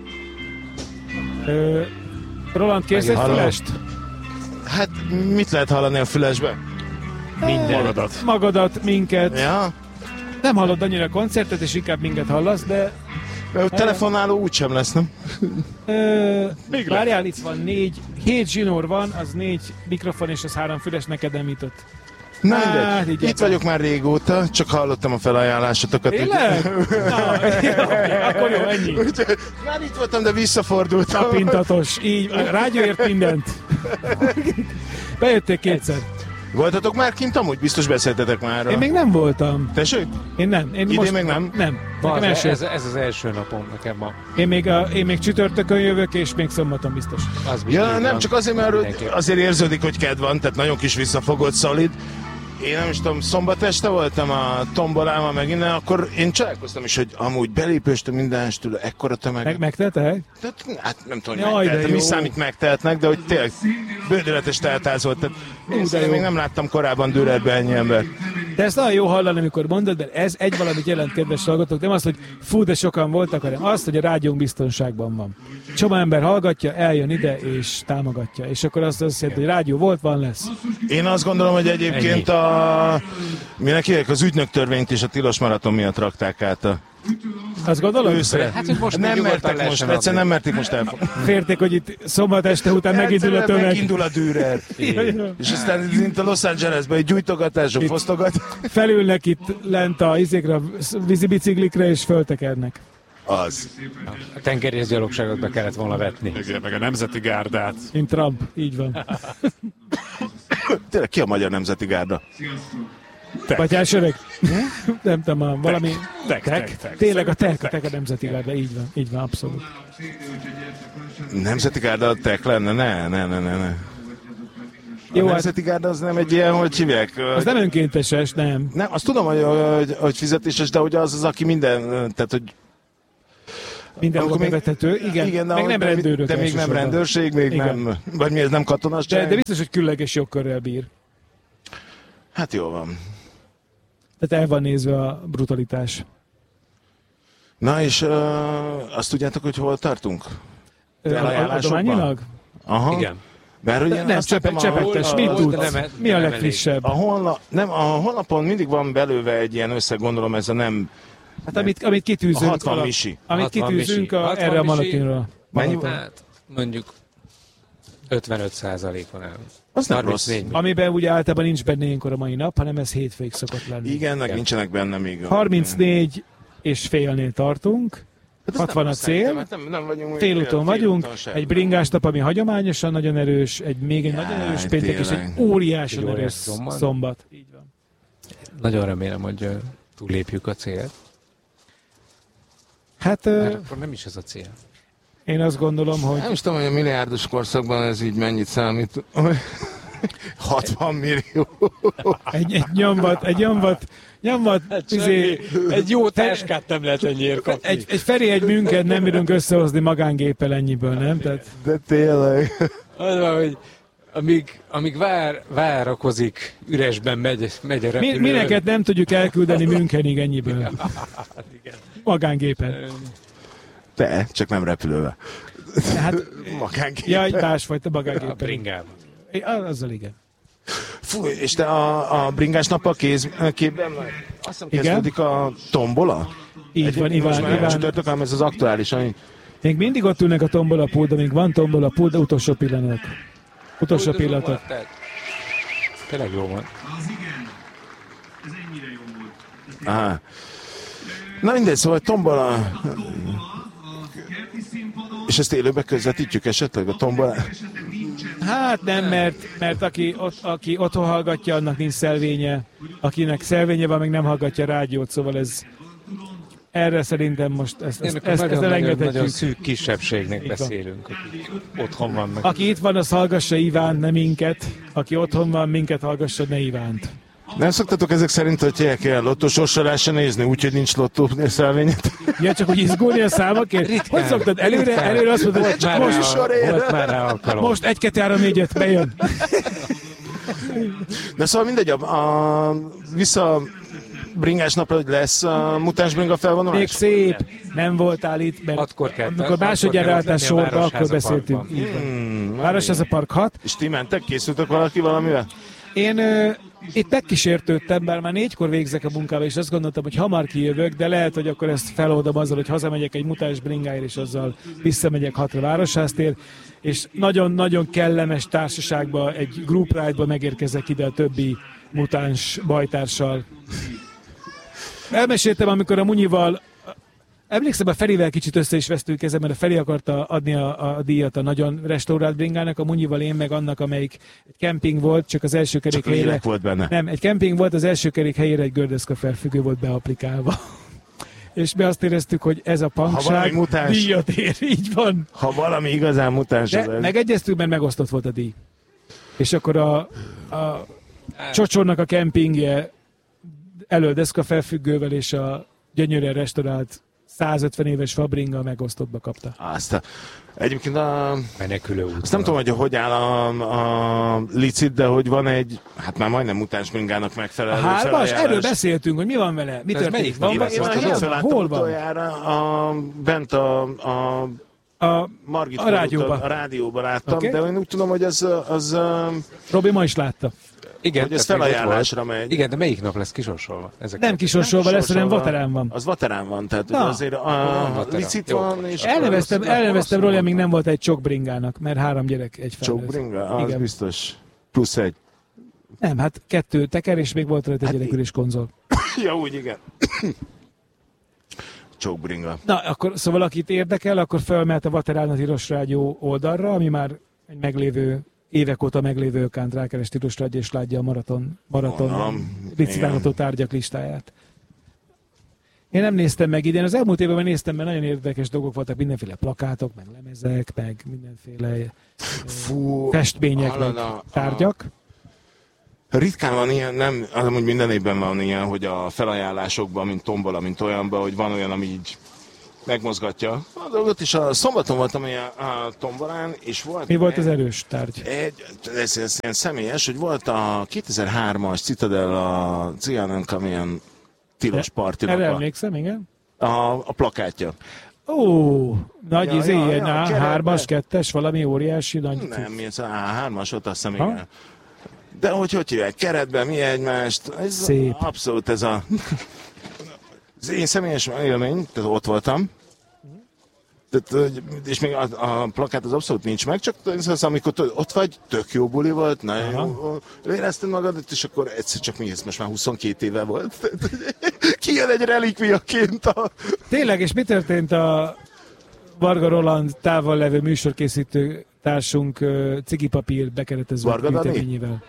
Speaker 1: Ö, Roland, kérsz egy fülest?
Speaker 5: Hát mit lehet hallani a fülesbe?
Speaker 3: Minden.
Speaker 2: Magadat.
Speaker 1: Magadat, minket.
Speaker 5: Ja?
Speaker 1: Nem hallod annyira a koncertet, és inkább minket hallasz, de...
Speaker 5: Ö, telefonáló úgysem lesz, nem?
Speaker 1: Ö, várjál, itt van négy, hét zsinór van, az négy mikrofon, és az három füles, neked nem jutott.
Speaker 5: Na
Speaker 1: hát,
Speaker 5: mindegy, itt vagyok már régóta, csak hallottam a felajánlásotokat.
Speaker 1: Tényleg? Na, okay, akkor jó, ennyi.
Speaker 5: Már itt voltam, de visszafordultam.
Speaker 1: Tapintatos, így, rágyóért mindent. Bejötték kétszer.
Speaker 5: Voltatok már kint amúgy? Biztos beszéltetek már.
Speaker 1: Én még nem voltam.
Speaker 5: Tessék?
Speaker 1: Én nem. Én
Speaker 5: Idén
Speaker 1: most
Speaker 5: még nem?
Speaker 1: Nem.
Speaker 3: Az, első. Ez, ez az első napom nekem ma.
Speaker 1: Én még, a, én még csütörtökön jövök, és még szombaton biztos.
Speaker 5: Az ja, nem, van. Csak azért, mert azért érződik, hogy kedv van, tehát nagyon kis visszafogott szolid. Én nem is tudom, szombat este voltam a tomboláma meg innen, akkor én csodálkoztam is, hogy amúgy belépőstől mindenestől ekkora tömeg.
Speaker 1: Meg, megteltek?
Speaker 5: Hát nem tudom, hogy megteltem, mi számít megteltnek, de hogy tényleg bődöletes teltház volt. Tehát én, én még nem láttam korábban Dürerben ennyi ember.
Speaker 1: De ezt nagyon jó hallani, amikor mondod, de ez egy valamit jelent, kedves hallgatók, nem az, hogy fú, de sokan voltak, hanem az, hogy a rádiónk biztonságban van. Csomó ember hallgatja, eljön ide és támogatja. És akkor azt azt jelenti, hogy rádió volt, van, lesz.
Speaker 5: Én azt gondolom, hogy egyébként a... Minek hívják, az ügynök törvényt is a tilos maraton miatt rakták át a...
Speaker 1: Azt gondolod?
Speaker 5: Őszre.
Speaker 3: Hát, most
Speaker 5: nem mertek most, egyszer nem merték most el.
Speaker 1: Férték, hogy itt szombat este után megindul a tömeg.
Speaker 5: Megindul a Dürer. És aztán mint a Los Angelesben egy gyújtogatások, fosztogat.
Speaker 1: Felülnek itt lent a izékre, a vízibiciklikre, és föltekernek.
Speaker 5: Az.
Speaker 3: A tengerészgyalogságot be kellett volna vetni.
Speaker 2: Igen, meg a Nemzeti Gárdát.
Speaker 1: Mint Trump, így van.
Speaker 5: Tényleg ki a magyar Nemzeti Gárda?
Speaker 1: Batyás öreg? Nem tudom, valami...
Speaker 2: Tek, tek, tek.
Speaker 1: Tényleg a tek, a tek a Nemzeti Gárda, így van, így van, abszolút.
Speaker 5: Nemzeti Gárda a tek lenne? Ne, ne, ne, ne. ne.
Speaker 1: Jó,
Speaker 5: a Nemzeti Gárda az nem egy ilyen, hogy hívják?
Speaker 1: Az nem önkénteses, nem.
Speaker 5: Nem, azt tudom, hogy, hogy, hogy fizetéses, de hogy az az, aki minden, tehát hogy
Speaker 1: Mindenhol bevethető, igen,
Speaker 5: igen
Speaker 1: meg nem rendőrök.
Speaker 5: De még nem rendőrség, még
Speaker 1: igen.
Speaker 5: nem, vagy mi ez nem katonasság?
Speaker 1: De, de biztos, hogy különleges jogkörrel bír.
Speaker 5: Hát jó van.
Speaker 1: Tehát el van nézve a brutalitás.
Speaker 5: Na és uh, azt tudjátok, hogy hol tartunk?
Speaker 1: Adományilag?
Speaker 5: Aha.
Speaker 3: Igen.
Speaker 5: Mert ugye
Speaker 1: nem, csepet, csepettes, mit tudsz?
Speaker 3: nem,
Speaker 1: Mi a
Speaker 3: nem
Speaker 1: legfrissebb?
Speaker 5: A, honla, nem, a honlapon mindig van belőle egy ilyen összeg, gondolom ez a nem...
Speaker 1: Hát amit, amit kitűzünk,
Speaker 5: a hatvan
Speaker 1: alap,
Speaker 5: misi.
Speaker 1: amit
Speaker 3: hatvan
Speaker 1: kitűzünk
Speaker 3: misi.
Speaker 1: a, erre a Malatinra.
Speaker 5: Mennyi?
Speaker 3: Hát mondjuk ötvenöt százalékon áll.
Speaker 5: Az nem rossz.
Speaker 1: Amiben ugye általában nincs benne ilyenkor a mai nap, hanem ez hétfőig szokott lenni.
Speaker 5: Igen, meg nincsenek benne még.
Speaker 1: harmincnégy és félnél tartunk.
Speaker 5: Hát
Speaker 1: hatvan a cél,
Speaker 5: nem, nem vagyunk
Speaker 1: félúton vagyunk,
Speaker 5: fél
Speaker 1: egy bringás nap, ami hagyományosan nagyon erős, egy még egy
Speaker 5: Jaj,
Speaker 1: nagyon erős péntek, és
Speaker 5: tényleg.
Speaker 1: egy óriásan
Speaker 3: Egy
Speaker 1: erős
Speaker 3: óriás szombat.
Speaker 1: szombat. Így van.
Speaker 3: Nagyon remélem, hogy ö, túllépjük a célt.
Speaker 1: Hát ö,
Speaker 3: Mert akkor nem is ez a cél.
Speaker 1: én azt gondolom, hogy
Speaker 5: Nem is tudom, hogy a milliárdos korszakban ez így mennyit számít. hatvan millió.
Speaker 1: egy, egy nyomvat, egy nyomvat, nyomvat, izé,
Speaker 3: Egy jó táskát nem lehet ennyiért kapni.
Speaker 1: egy, egy Feri, egy münket nem bírunk összehozni magángéppel ennyiből, nem? Tehát
Speaker 5: De tényleg.
Speaker 3: Az van, hogy amíg, amíg vár, várakozik, üresben megy, megy a
Speaker 1: mi,
Speaker 3: repülő.
Speaker 1: mineket nem tudjuk elküldeni Münchenig ennyiből.
Speaker 3: Hát igen.
Speaker 1: Magángépen.
Speaker 5: Te, csak nem repülővel.
Speaker 1: Hát,
Speaker 5: Magánképpen.
Speaker 1: ja, egy másfajta
Speaker 3: A
Speaker 1: magángépen.
Speaker 3: bringában.
Speaker 1: Azzal igen.
Speaker 5: Fú, és te a, a bringás nappal kéz, képben vagy? Azt hiszem
Speaker 1: Igen.
Speaker 5: kezdődik a tombola?
Speaker 1: Így van,
Speaker 5: Egyébként most
Speaker 1: Iván,
Speaker 5: már nem
Speaker 1: Iván.
Speaker 5: csütörtök, hanem ez az aktuális, ami...
Speaker 1: Még mindig ott ülnek a tombola pult, amíg van tombola pult, de utolsó pillanat. Utolsó pillanatok.
Speaker 3: Tényleg jó van.
Speaker 4: Az igen. Ez ennyire jó volt.
Speaker 5: Aha. Na mindegy, szóval tombola...
Speaker 4: A kerti színpadon
Speaker 5: És ezt élőben közvetítjük esetleg a tombolát?
Speaker 4: esetleg nincsen.
Speaker 1: Hát nem, mert, mert aki, ott, aki otthon hallgatja, annak nincs szelvénye. Akinek szelvénye van, meg nem hallgatja a rádiót, szóval ez... Erre szerintem most ezt, ezt,
Speaker 3: Ezt,
Speaker 1: ezt, ezt
Speaker 3: nagyon, nagyon, nagyon
Speaker 1: elengedhetjük.
Speaker 3: szűk kisebbségnek
Speaker 1: van.
Speaker 3: beszélünk, akik otthon vannak.
Speaker 1: Aki itt van, az hallgassa Ivánt, ne minket. Aki otthon van, minket hallgassa, ne Ivánt.
Speaker 5: Nem szoktatok ezek szerint, hogy el kell lottósorsolásra nézni, úgyhogy nincs lottó szelvényet?
Speaker 1: Ja, csak hogy izgulni a számokért? Hogy szoktad? Előre,
Speaker 3: ritkán.
Speaker 1: előre azt mondod, hogy
Speaker 3: Volt már
Speaker 1: most,
Speaker 3: rá-
Speaker 5: sorért.
Speaker 3: Volt már rá alkalom.
Speaker 1: most egy, kettő, három, négy, öt, bejön.
Speaker 5: De szóval mindegy, a, a vissza bringás napra, hogy lesz a mutáns bringa felvonulás?
Speaker 1: Még szép, nem voltál itt, mert
Speaker 3: Hatkor kell-
Speaker 1: amikor
Speaker 3: hatkor
Speaker 1: másodjára
Speaker 3: kell
Speaker 1: álltál
Speaker 3: lenni a
Speaker 1: sorba, akkor
Speaker 3: Városháza
Speaker 1: beszéltünk.
Speaker 3: Parkban.
Speaker 1: Így van.
Speaker 5: Hmm,
Speaker 1: Városháza Park hat.
Speaker 5: és ti mentek? Készültök valaki valamivel?
Speaker 1: Én ö, itt megkísértődtem, bár már négykor végzek a munkába, és azt gondoltam, hogy hamar kijövök, de lehet, hogy akkor ezt feloldom azzal, hogy hazamegyek egy mutáns bringáért, és azzal visszamegyek hatra Városháztér, és nagyon-nagyon kellemes társaságba, egy group ride-ba megérkezek ide a többi mutáns bajtársal. Elmeséltem, amikor a Munyival, emlékszem, a Ferivel kicsit össze is vesztünk ezen, mert a Feri akarta adni a, a díjat a nagyon restaurált bringának, a Munyival én meg annak, amelyik egy kemping volt, csak az első kerék
Speaker 5: Csak
Speaker 1: helyére...
Speaker 5: lélek volt benne.
Speaker 1: Nem, egy kemping volt, az első kerék helyére egy gördeszka felfüggő volt beaplikálva. És mi azt éreztük, hogy ez a
Speaker 5: valami
Speaker 1: pankság
Speaker 5: mutáns-
Speaker 1: díjat ér, így van.
Speaker 5: Ha valami igazán mutáns az
Speaker 1: De
Speaker 5: ez.
Speaker 1: megegyeztünk, mert megosztott volt a díj. És akkor a, a Csocsornak a kempingje elő deszka felfüggővel és a gyönyörűen restaurált százötven éves fabringa megosztottba kapta.
Speaker 5: Azt a, egyébként a,
Speaker 3: Menekülő út.
Speaker 5: azt nem tudom, hogy hogy áll a, a licit, de hogy van egy, hát már majdnem mutáns bringának
Speaker 1: A
Speaker 5: megfelelő
Speaker 1: hármas,
Speaker 5: felajánlás.
Speaker 1: erről beszéltünk, hogy mi van vele? Mi
Speaker 3: Ez
Speaker 1: történik?
Speaker 3: melyik
Speaker 1: Van,
Speaker 3: nap
Speaker 1: van,
Speaker 3: lesz?
Speaker 5: Én
Speaker 3: Azt
Speaker 5: már
Speaker 3: tudod?
Speaker 5: hétfőn láttam
Speaker 1: hol van?
Speaker 5: utoljára, a, bent a, a
Speaker 1: A
Speaker 5: Margit
Speaker 1: A
Speaker 5: körúton,
Speaker 1: rádióban.
Speaker 5: a rádióban láttam,
Speaker 1: Oké.
Speaker 5: okay. de én úgy tudom, hogy az, az, az
Speaker 1: Robi ma is látta.
Speaker 3: Igen,
Speaker 5: hogy ez
Speaker 3: tehát még ott
Speaker 5: felajánlásra
Speaker 3: volt.
Speaker 5: megy.
Speaker 3: Igen, de melyik nap lesz kisorsolva? Ezek
Speaker 1: Nem kisorsolva lesz, hanem
Speaker 5: Sorsolva.
Speaker 1: vaterán van.
Speaker 5: Az vaterán van, tehát
Speaker 1: Na.
Speaker 5: ugye azért a,
Speaker 3: van
Speaker 5: a
Speaker 3: vaterán.
Speaker 5: licit
Speaker 3: Jó.
Speaker 5: van, és
Speaker 1: Elneveztem,
Speaker 5: az-
Speaker 1: elneveztem róla,
Speaker 5: az-
Speaker 1: amíg nem volt egy csok bringának, mert három gyerek egy
Speaker 5: Csok
Speaker 1: felnőtt.
Speaker 5: bringa? Az
Speaker 1: Igen.
Speaker 5: biztos. Plusz egy.
Speaker 1: Nem, hát kettő teker, és még volt rajta egy
Speaker 5: Hát
Speaker 1: gyerekülés konzol.
Speaker 5: Ja, úgy igen. Csok bringa.
Speaker 1: Na, akkor szóval akit érdekel, akkor felmehet a Vaterán a Tilos Rádió oldalra, ami már egy meglévő, évek óta meglévő ökánt, rákeres Tilos Rádió, és látja a maraton, maraton
Speaker 5: Gondolom.
Speaker 1: licitálható
Speaker 5: Igen.
Speaker 1: tárgyak listáját. Én nem néztem meg idén. Az elmúlt évben néztem, mert nagyon érdekes dolgok voltak, mindenféle plakátok, meg lemezek, meg mindenféle
Speaker 5: Fú,
Speaker 1: festmények,
Speaker 5: hallod,
Speaker 1: meg
Speaker 5: a-
Speaker 1: tárgyak.
Speaker 5: Ritkán van ilyen, nem, az amúgy minden évben van ilyen, hogy a felajánlásokban, mint tombola, mint olyanban, hogy van olyan, ami így megmozgatja a dolgot, és a szombaton voltam ilyen a tombolán, és volt...
Speaker 1: Mi volt
Speaker 5: egy-
Speaker 1: az erős tárgy?
Speaker 5: Egy, ez, ez ilyen személyes, hogy volt a kétezer-hármas Citadel a Cianunk, amilyen tilos partinak
Speaker 1: Erre
Speaker 5: a,
Speaker 1: emlékszem, igen.
Speaker 5: a, a plakátja.
Speaker 1: Ó, nagy
Speaker 5: Ja,
Speaker 1: izé,
Speaker 5: ja, ja,
Speaker 1: ilyen á
Speaker 5: keretbe.
Speaker 1: hármas, kettes, valami óriási nagy...
Speaker 5: Nem, mi ez a á hármas, ott azt hiszem,
Speaker 1: Ha?
Speaker 5: igen. De hogy hogy hívják, keretben, mi egymást, ez
Speaker 1: Szép.
Speaker 5: abszolút ez a... Az én személyes élmény, tehát ott voltam, tehát, hogy- és még a, a plakát az abszolút nincs meg, csak az, amikor tudod, ott vagy, tök jó buli volt, nagyon jó, érezted magadat, és akkor egyszer csak mi ez most már huszonkét éve volt. Kijön egy relikviaként a...
Speaker 1: Tényleg, és mi történt a Varga Roland távol levő műsorkészítő társunk uh, cigipapír bekeretező
Speaker 5: Varga Dani?
Speaker 1: gyűjteményével?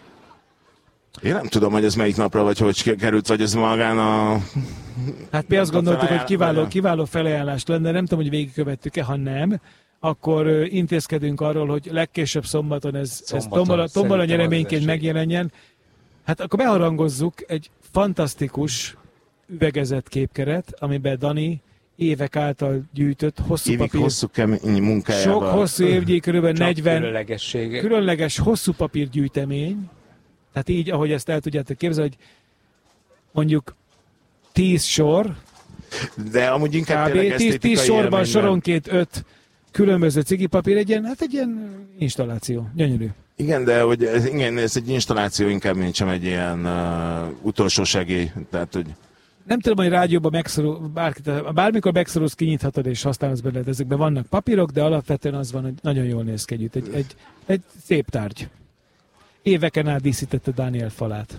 Speaker 5: Én nem tudom, hogy ez melyik napra, vagy hogy került, vagy ez magán a...
Speaker 1: Hát mi azt
Speaker 5: a
Speaker 1: gondoltuk, hogy
Speaker 5: felajánlás-
Speaker 1: kiváló,
Speaker 5: vagy a-
Speaker 1: kiváló felajánlás lenne, nem tudom, hogy végigkövettük-e, ha nem, akkor ö, intézkedünk arról, hogy legkésőbb szombaton ez, ez
Speaker 3: Szombaton,
Speaker 1: tombola, tombola
Speaker 3: szerintem
Speaker 1: nyereményként
Speaker 3: az esély.
Speaker 1: megjelenjen. Hát akkor beharangozzuk egy fantasztikus üvegezett képkeret, amiben Dani évek által gyűjtött hosszú
Speaker 5: Évig
Speaker 1: papír,
Speaker 5: hosszú kemény munkájával.
Speaker 1: sok hosszú évnyi, körülbelül
Speaker 3: Csak
Speaker 1: negyven
Speaker 3: különlegessége.
Speaker 1: különleges hosszú papírgyűjtemény, tehát így, ahogy ezt el tudjátok képzelni, hogy mondjuk tíz sor,
Speaker 5: De amúgy inkább tényleg
Speaker 1: kb. tíz,
Speaker 5: esztétikai
Speaker 1: tíz sorban,
Speaker 5: élményben.
Speaker 1: soronként öt különböző cigipapír, egy ilyen, hát egy ilyen installáció. Gyönyörű.
Speaker 5: Igen, de hogy ez, igen, ez egy installáció inkább, mint sem egy ilyen uh, utolsó segély. Tehát, hogy
Speaker 1: Nem tudom, hogy rádióban megszorul, bárkit, bármikor megszorulsz, kinyithatod és használsz belőle, ezekben vannak papírok, de alapvetően az van, hogy nagyon jól néz ki együtt. Egy, egy, egy szép tárgy. Éveken át díszítette Dániel falát.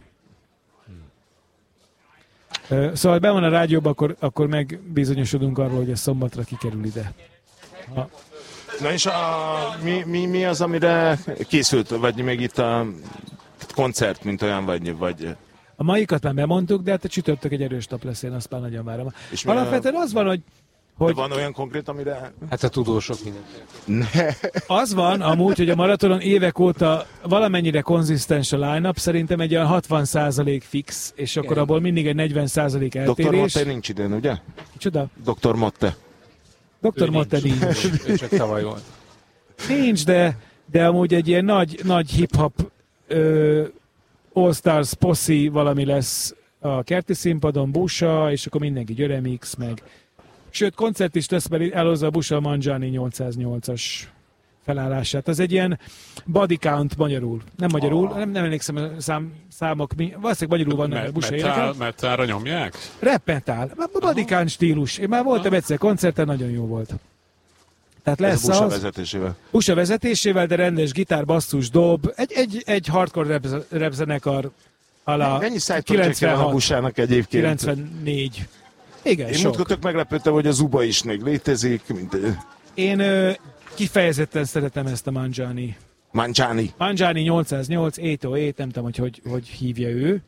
Speaker 1: Ö, Szóval be van a rádióban, akkor, akkor megbizonyosodunk arról, hogy ez szombatra kikerül ide. Ha,
Speaker 5: Na és a, mi, mi, mi az, amire készült, vagy még itt a koncert, mint olyan, vagy... vagy
Speaker 1: a maikat már bemondtuk, de hát a csütörtök egy erős nap lesz, én azt már nagyon várom.
Speaker 5: és mi
Speaker 1: Alapvetően az van, hogy,
Speaker 5: a,
Speaker 1: hogy
Speaker 5: van olyan konkrét, amire...
Speaker 3: Hát a tudósok mindent.
Speaker 5: Ne.
Speaker 1: az van amúgy, hogy a maratonon évek óta valamennyire konzisztens a line-up, szerintem egy olyan hatvan százalék fix, és akkor
Speaker 3: Igen.
Speaker 1: abból mindig egy negyven százalék
Speaker 5: doktor
Speaker 1: eltérés.
Speaker 5: Motte nincs idén, ugye?
Speaker 1: Csoda?
Speaker 5: doktor Motte.
Speaker 1: doktor
Speaker 3: Ő
Speaker 1: Motte
Speaker 3: nincs.
Speaker 1: nincs.
Speaker 3: Ő csak tavaly volt.
Speaker 1: Nincs, de, de amúgy egy ilyen nagy, nagy hip-hop ö, All-Stars poszi valami lesz a kerti színpadon, Busa, és akkor mindenki Györemix, meg... Sőt, koncert is lesz, mert elhozza a Busa Mangiani nyolcszáznyolcas felállását. Az egy ilyen body count magyarul. Nem magyarul, nem, nem emlékszem a szám, számok, mi, valószínűleg magyarul vannak a
Speaker 2: Me-
Speaker 1: Busa
Speaker 2: metál,
Speaker 1: énekel.
Speaker 2: metálra nyomják?
Speaker 1: Rap metal, body count stílus. Én már voltam egyszer koncerten, nagyon jó volt. Tehát
Speaker 5: Ez
Speaker 1: lesz
Speaker 5: a Busa
Speaker 1: az,
Speaker 5: vezetésével.
Speaker 1: Busa vezetésével, de rendes gitár, basszus, dob, egy, egy, egy hardcore rap, rap zenekar alá
Speaker 5: Mennyi side projectje van a Busának egyébként?
Speaker 1: kilencvennégy. Igen,
Speaker 5: Én
Speaker 1: sok.
Speaker 5: múltkor tök meglepődtem, hogy a Zuba is még létezik, mint egy
Speaker 1: Én ö, kifejezetten szeretem ezt a Mangiani.
Speaker 5: Mangiani.
Speaker 1: Mangiani nyolcszáznyolc, öt null öt, nem tudom, hogy hogy, hogy hívja ő.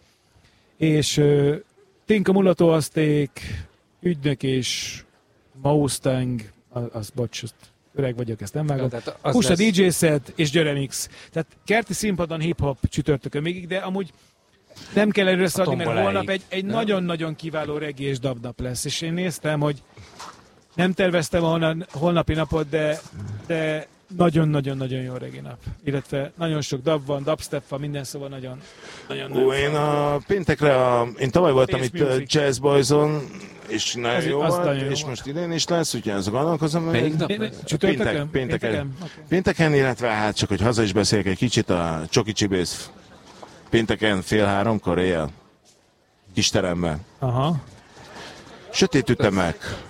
Speaker 1: És ö, Tinka Mulató Azték, Ügynök és Mustang, az, az bocs, azt öreg vagyok, ezt nem vágom.
Speaker 3: Tehát az
Speaker 1: Pusa
Speaker 3: lesz-
Speaker 1: dé dzsé set és Györemix. Tehát kerti színpadon hip-hop csütörtökön végig, de amúgy nem kell előre szaladni, mert
Speaker 3: tomboláig.
Speaker 1: holnap egy, egy
Speaker 3: Nem?
Speaker 1: nagyon-nagyon kiváló reggae és dabnap lesz. És én néztem, hogy nem terveztem a holna- holnapi napot, de, de nagyon-nagyon-nagyon jó reggae nap. Illetve nagyon sok dab van, dubstep van, minden szóval nagyon, nagyon,
Speaker 5: Ó, én a péntekre, a, én tavaly voltam
Speaker 1: Bass
Speaker 5: itt uh,
Speaker 1: music.
Speaker 5: Jazz Boyson, és nagyon
Speaker 1: Az-
Speaker 5: jó
Speaker 1: az
Speaker 5: volt,
Speaker 1: nagyon jó
Speaker 5: és
Speaker 1: volt.
Speaker 5: most idén is lesz, úgyhogy ez gondolkozom. hogy-
Speaker 3: Melyik nap?
Speaker 1: Én- Csütörtökön?
Speaker 5: Péntek, pénteken.
Speaker 1: Okay.
Speaker 5: Pénteken, illetve hát csak, hogy haza is beszéljek egy kicsit, a Csoki Csibész pénteken fél háromkor éjjel. Kis teremben.
Speaker 1: Aha.
Speaker 5: Sötét ütemek.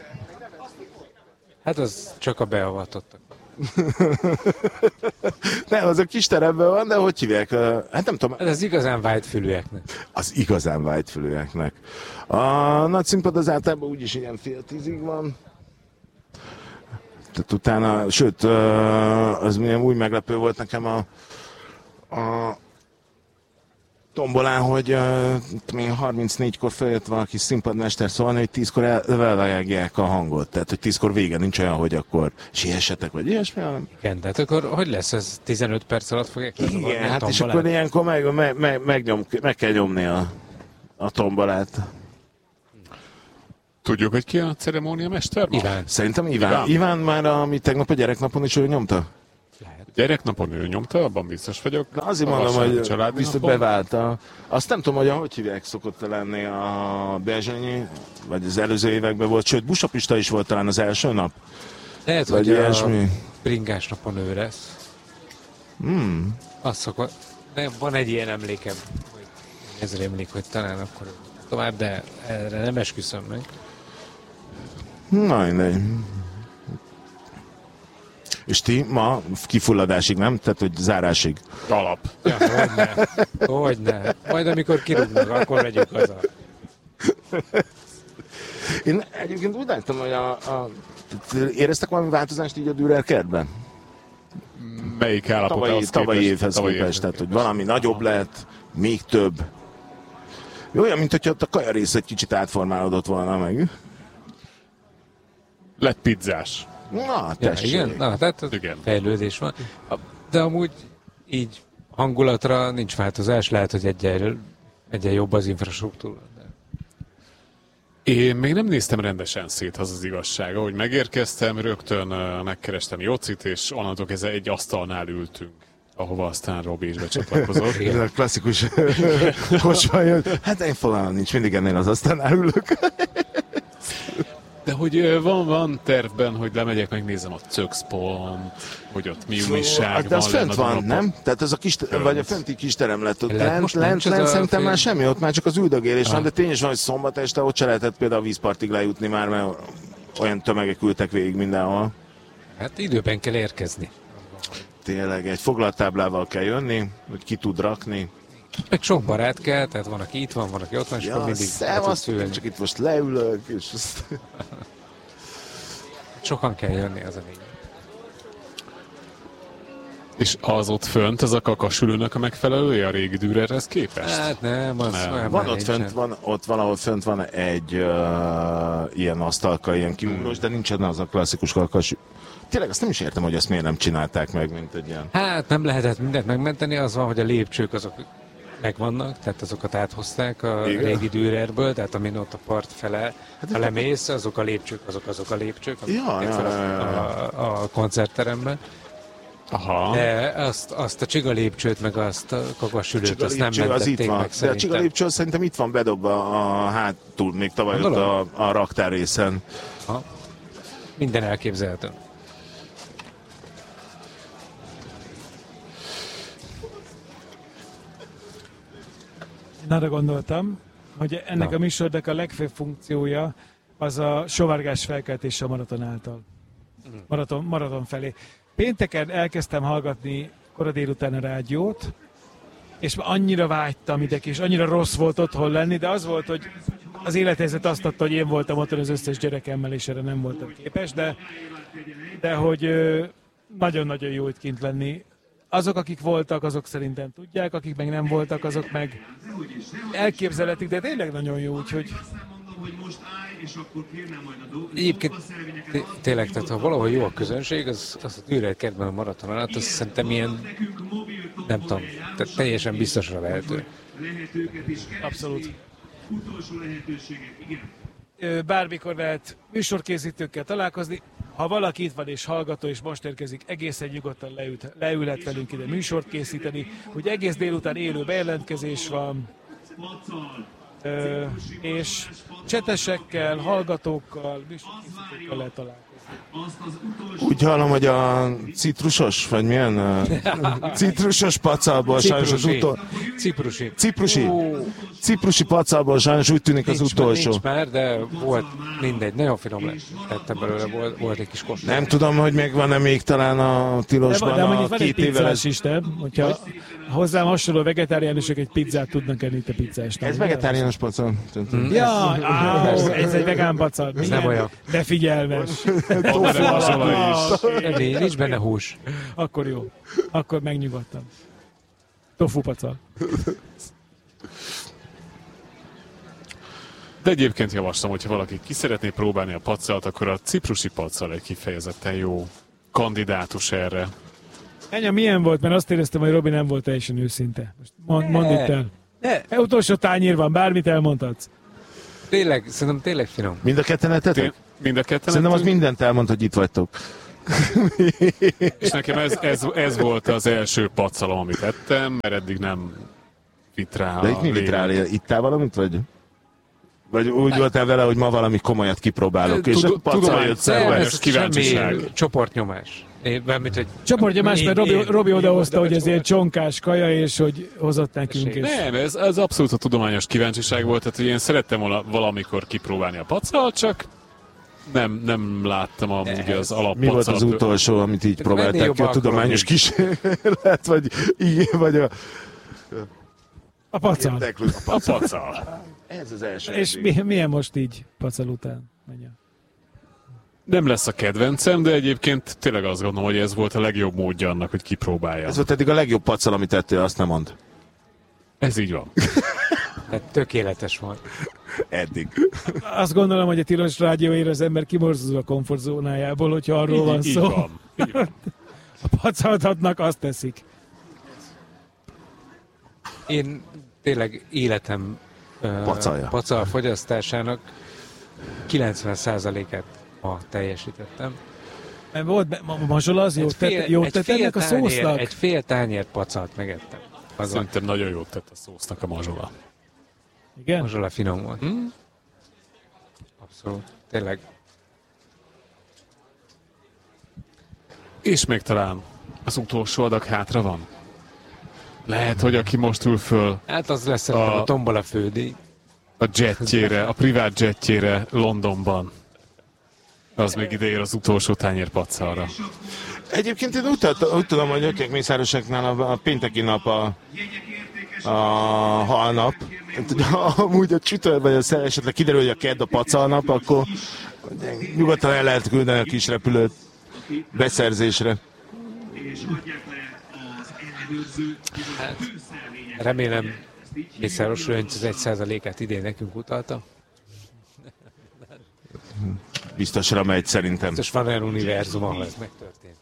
Speaker 3: Hát az csak a beavatottak.
Speaker 5: Nem, az a kis teremben van, de hogy hívják? Ö, Hát nem tudom,
Speaker 3: Ez az igazán vágyfülűeknek.
Speaker 5: az igazán vágyfülőeknek. A nagy színpad az általában úgyis ilyen fél tízig van. Tehát utána, sőt, ö, az milyen új meglepő volt nekem a, a tombolán, hogy uh, harmincnégykor feljött valaki színpadmester szólni, hogy tízkor el, elvágják a hangot. Tehát, hogy tízkor vége nincs olyan, hogy akkor siessetek, vagy ilyesmi, hanem...
Speaker 3: Igen, tehát akkor hogy lesz ez? tizenöt perc alatt fogják lezavarni?
Speaker 5: Igen, hát és akkor ilyenkor meg, meg, meg, megnyom, meg kell nyomni a, a tombolát.
Speaker 2: Tudjuk, hogy ki a ceremóniamester ma?
Speaker 3: Iván.
Speaker 5: Szerintem Iván.
Speaker 2: Iván.
Speaker 5: Iván már, ami tegnap a gyereknapon is ő nyomta.
Speaker 2: Gyereknapon ő nyomta, abban biztos vagyok.
Speaker 5: Na azért
Speaker 2: A
Speaker 5: mondom,
Speaker 2: vasárnapi
Speaker 5: hogy
Speaker 2: családi
Speaker 5: biztos
Speaker 2: napon.
Speaker 5: beválta. Azt nem tudom, hogy ahogy hívják szokott lenni a Berzsenyi, vagy az előző években volt, sőt busapista is volt talán az első nap.
Speaker 3: Lehet,
Speaker 5: Vagy
Speaker 3: hogy
Speaker 5: ilyesmi.
Speaker 3: a bringás napon ő lesz.
Speaker 5: Hmm.
Speaker 3: Azt szokott... Nem, van egy ilyen emlékem, hogy ez rémlik, hogy talán akkor tovább, de erre nem esküszöm meg.
Speaker 5: Na, mindegy. És ti ma kifulladásig, nem? Tehát, hogy zárásig.
Speaker 2: Alap.
Speaker 3: Ja, hogyne, hogyne. Majd amikor kirúgnak, akkor vegyük haza.
Speaker 5: Én egyébként úgy láttam, hogy a, a éreztek valami változást így a Dürer kertben?
Speaker 2: Melyik állapotához
Speaker 5: Tavalyi,
Speaker 2: képest?
Speaker 5: tavalyi évhez
Speaker 2: Tavalyi
Speaker 5: képest,
Speaker 2: évhez
Speaker 5: tehát hogy
Speaker 2: képest.
Speaker 5: valami nagyobb lett, még több. Olyan, mint hogyha ott a kajarész egy kicsit átformálódott volna meg.
Speaker 2: Lett pizzás.
Speaker 5: Na,
Speaker 3: Ja,
Speaker 5: tessék.
Speaker 3: igen, na, tehát
Speaker 2: Igen.
Speaker 3: fejlődés van. De amúgy így hangulatra nincs változás, lehet, hogy egyen, egyen jobb az infrastruktúra. De...
Speaker 2: Én még nem néztem rendesen szét, az az igazság. Ahogy megérkeztem, rögtön uh, megkerestem Jocit, és onnantól kezdve egy asztalnál ültünk, ahova aztán Robi is becsatlakozott.
Speaker 5: Ez a klasszikus kocsma jön. Hát én fogalmam nincs, mindig ennél az asztalnál ülök.
Speaker 2: De hogy uh, van, van tervben, hogy lemegyek, megnézem a Cöxpont, hogy ott mi újság
Speaker 5: De az
Speaker 2: van.
Speaker 5: fönt
Speaker 2: lenn a
Speaker 5: van,
Speaker 2: napon.
Speaker 5: nem? Tehát ez a kis, vagy a fenti kisterem lett ott.
Speaker 3: Lehet,
Speaker 5: Lent,
Speaker 3: most
Speaker 5: lent,
Speaker 3: nincs ez
Speaker 5: lent
Speaker 3: a
Speaker 5: szerintem
Speaker 3: fél-
Speaker 5: már semmi, ott már csak az üldögélés
Speaker 3: Ah.
Speaker 5: van, de tényleg van, hogy szombat este ott se lehetett például a vízpartig lejutni már, mert olyan tömegek ültek végig mindenhol.
Speaker 3: Hát időben kell érkezni.
Speaker 5: Tényleg egy foglalttáblával kell jönni, hogy ki tud rakni.
Speaker 3: Meg sok barát kell, tehát van, aki itt van, van, aki ott van, és akkor
Speaker 5: Ja,
Speaker 3: mindig le tudsz
Speaker 5: szevasz,
Speaker 3: ülni.
Speaker 5: csak itt most leülök, és azt...
Speaker 3: Sokan kell jönni, az a lényeg.
Speaker 2: És az ott fönt, az a kakasülőnek a megfelelője a régi Dürerhez képest?
Speaker 3: Hát nem, az
Speaker 2: Nem.
Speaker 3: olyan
Speaker 5: Van
Speaker 3: már
Speaker 5: ott fönt,
Speaker 3: nincsen.
Speaker 5: van, ott valahol fönt van egy uh, ilyen asztalka, ilyen kiugrós, de nincsen az a klasszikus kakas. Tényleg azt nem is értem, hogy ezt miért nem csinálták meg, mint egy ilyen.
Speaker 3: Hát nem lehetett mindent megmenteni, az van, hogy a lépcsők azok megvannak, tehát azokat áthozták a
Speaker 5: Igen.
Speaker 3: régi Dürerből, tehát amin ott a part fele, ha lemész, azok a lépcsők, azok azok a lépcsők, amik
Speaker 5: Ja,
Speaker 3: mennek
Speaker 5: ja,
Speaker 3: fel
Speaker 5: ja, ja.
Speaker 3: a, a koncertteremben.
Speaker 2: Aha.
Speaker 3: De azt, azt a csiga lépcsőt, meg azt a kakasülőt, azt nem
Speaker 5: Csiga lépcső az itt
Speaker 3: mentették
Speaker 5: van.
Speaker 3: meg
Speaker 5: De a csiga
Speaker 3: szerintem.
Speaker 5: lépcső az szerintem itt van bedobva a hátul, még tavaly ott
Speaker 3: Gondolom.
Speaker 5: a, a raktár részen.
Speaker 3: Ha. Minden elképzelhető.
Speaker 1: Én arra gondoltam, hogy ennek
Speaker 3: Na.
Speaker 1: a műsornak a legfőbb funkciója az a sovárgás felkeltés a maraton által. Maraton, maraton felé. Pénteken elkezdtem hallgatni kora délután a rádiót, és annyira vágytam ide, és annyira rossz volt otthon lenni, de az volt, hogy az élethelyzet azt adta, hogy én voltam otthon az összes gyerekemmel, és erre nem voltam képes, de, de hogy ö, nagyon-nagyon jó itt kint lenni. Azok, akik voltak, azok szerintem tudják, akik meg nem voltak, azok meg elképzelhetik, de tényleg nagyon jó, úgyhogy
Speaker 3: Egyébként té- tényleg, tehát ha valahol jó a közönség, az, az a Dürer kertben a maraton alatt, az szerintem ilyen, nem tudom, tehát teljesen biztosra vehető.
Speaker 1: abszolút.
Speaker 4: Utolsó lehetőségek, igen.
Speaker 1: Ö, Bármikor lehet műsorkészítőkkel találkozni. Ha valaki itt van és hallgató, és most érkezik, egészen nyugodtan leült, leülhet velünk ide műsort készíteni. Ugye egész délután élő bejelentkezés van, ö, és csetesekkel, hallgatókkal, műsorkészítőkkel lehet találkozni.
Speaker 5: Úgy hallom, hogy a citrusos, vagy milyen? uh, Citrusos pacalból sajnos az
Speaker 3: Ciprusi.
Speaker 5: utol...
Speaker 3: Ciprusi.
Speaker 5: Ciprusi.
Speaker 3: Ó,
Speaker 5: Ciprusi pacalból sajnos úgy tűnik az
Speaker 3: nincs, már,
Speaker 5: utolsó.
Speaker 3: nincs már, de volt mindegy, nagyon finom lett. Tettem belőle, volt, volt egy kis kos.
Speaker 5: Nem tudom, hogy megvan-e még talán a
Speaker 1: De,
Speaker 5: tilosban
Speaker 1: van- de
Speaker 5: a
Speaker 1: mondjuk van egy
Speaker 5: két évvel
Speaker 1: pizzás is, nem? Hogyha hozzám hasonló vegetáriánusok egy pizzát tudnak enni itt a pizzásnál.
Speaker 5: Ez vegetáriánus pacal.
Speaker 1: Ja, áó, ez egy vegán pacal.
Speaker 3: Ez nem olyan.
Speaker 1: De figyelmes.
Speaker 2: Van benne mazsola is.
Speaker 3: Nincs, nincs benne hús.
Speaker 1: Akkor jó. Akkor megnyugodtam. Tofu pacal.
Speaker 2: De egyébként javaslom, hogyha valaki ki szeretné próbálni a paccalt, akkor a ciprusi paccal egy kifejezetten jó kandidátus erre.
Speaker 1: Ennyi, milyen volt? Mert azt éreztem, hogy Robi nem volt teljesen őszinte. Most mond, mondd itt el.
Speaker 3: Ne.
Speaker 1: E, utolsó tányér van, bármit elmondhatsz.
Speaker 3: Tényleg, szerintem tényleg finom.
Speaker 5: Mind a ketten ettetek?
Speaker 2: Mind a ketten
Speaker 5: Szerintem az
Speaker 2: ettünk,
Speaker 5: mindent elmond, hogy itt vagytok.
Speaker 2: és nekem ez, ez, ez volt az első paccalom, amit ettem, mert eddig nem vitt rá
Speaker 5: De
Speaker 2: a
Speaker 5: itt mi vitt rá?
Speaker 2: lényeg.
Speaker 5: Ittál valamit, vagy? Vagy úgy voltál vele, hogy ma valami komolyat kipróbálok, és
Speaker 2: Tudo-
Speaker 5: a paccal
Speaker 2: tudomány-
Speaker 5: jött
Speaker 2: Nem,
Speaker 5: szembe.
Speaker 2: ez kíváncsiság.
Speaker 3: semmi csoportnyomás. Én, mármint, hogy
Speaker 1: Csoportnyomás, mert
Speaker 3: Én-
Speaker 1: Robi,
Speaker 3: én-
Speaker 1: Robi
Speaker 3: én
Speaker 1: odahozta,
Speaker 3: oda
Speaker 1: hogy ez ilyen
Speaker 3: csomag-
Speaker 1: csonkás kaja, és hogy hozott nekünk. És...
Speaker 2: Nem, ez, ez abszolút a tudományos kíváncsiság volt, tehát hogy én szerettem volna valamikor kipróbálni a paccalt, csak nem, nem láttam amúgy az alap
Speaker 5: Mi volt az
Speaker 2: paccal-
Speaker 5: utolsó, amit így
Speaker 3: Hát
Speaker 5: próbálták
Speaker 3: mennél
Speaker 5: ki, a
Speaker 3: jobban
Speaker 5: tudományos
Speaker 3: akarom
Speaker 5: kísérlet, vagy igen, vagy a...
Speaker 1: A pacal.
Speaker 5: érdeklő- a
Speaker 2: A
Speaker 5: pacal.
Speaker 2: pacal.
Speaker 5: Ez az első.
Speaker 1: És
Speaker 5: eddig.
Speaker 1: mi, milyen most így pacal után? Menj el.
Speaker 2: Nem lesz a kedvencem, de egyébként tényleg azt gondolom, hogy ez volt a legjobb módja annak, hogy kipróbáljam.
Speaker 5: Ez volt eddig a legjobb pacal, amit tettél, azt nem mond.
Speaker 2: Ez így van.
Speaker 3: hát tökéletes volt.
Speaker 5: Eddig.
Speaker 1: Azt gondolom, hogy a Tilos Rádióért az ember kimozdul a komfortzónájából, hogyha arról van
Speaker 2: így, így
Speaker 1: szó.
Speaker 2: van. Így van.
Speaker 1: A pacaltatnak azt teszik.
Speaker 3: Én tényleg életem uh,
Speaker 5: Pacalja.
Speaker 3: pacal fogyasztásának kilencven százalékát ma teljesítettem.
Speaker 1: Mert volt, be- ma- mazsola az jót tett, jót
Speaker 3: egy
Speaker 1: tett
Speaker 3: fél
Speaker 1: ennek a
Speaker 3: tányér-
Speaker 1: szósznak?
Speaker 3: Egy fél tányért pacalt megettem. Az a
Speaker 2: Szerintem nagyon jót tett a szósznak a mazsola.
Speaker 1: Igen?
Speaker 3: mazsola finom volt.
Speaker 2: Hm?
Speaker 3: Abszolút. Tényleg.
Speaker 2: És még talán az utolsó adag hátra van. Lehet, hogy aki most ül föl
Speaker 3: Hát az lesz a,
Speaker 2: A-
Speaker 3: a tombola fődíj.
Speaker 2: a jetjére, a privát jetjére Londonban, az még ideér az utolsó tányér paccalra.
Speaker 5: Egyébként én úgy, tett- úgy tudom, hogy ökek mészárosoknál a, a pénteki nap a, a halnap. Tehát, hogy amúgy a csütörtök vagy a szer, esetleg kiderül, hogy a kedd a pacalnap, akkor nyugodtan el lehet küldeni a kis repülőt beszerzésre.
Speaker 3: Remélem Mészáros Lőnc az egy százalékát idén nekünk utalta.
Speaker 5: Biztosra megy szerintem.
Speaker 3: Biztos van olyan univerzum, ahol ez megtörtént.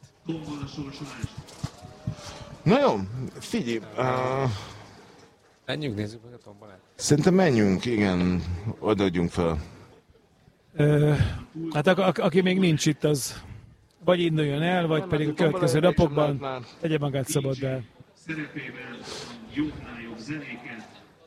Speaker 5: Na jó, figyelj, uh,
Speaker 3: Menjünk, nézzük meg a tombolát.
Speaker 5: szerintem menjünk, igen, odaadjunk fel.
Speaker 1: Ö, hát a, a, aki még nincs itt, az vagy induljon el, vagy pedig a következő napokban tegye magát szabaddá.
Speaker 4: Szerepében jobbnál jobb zenéket.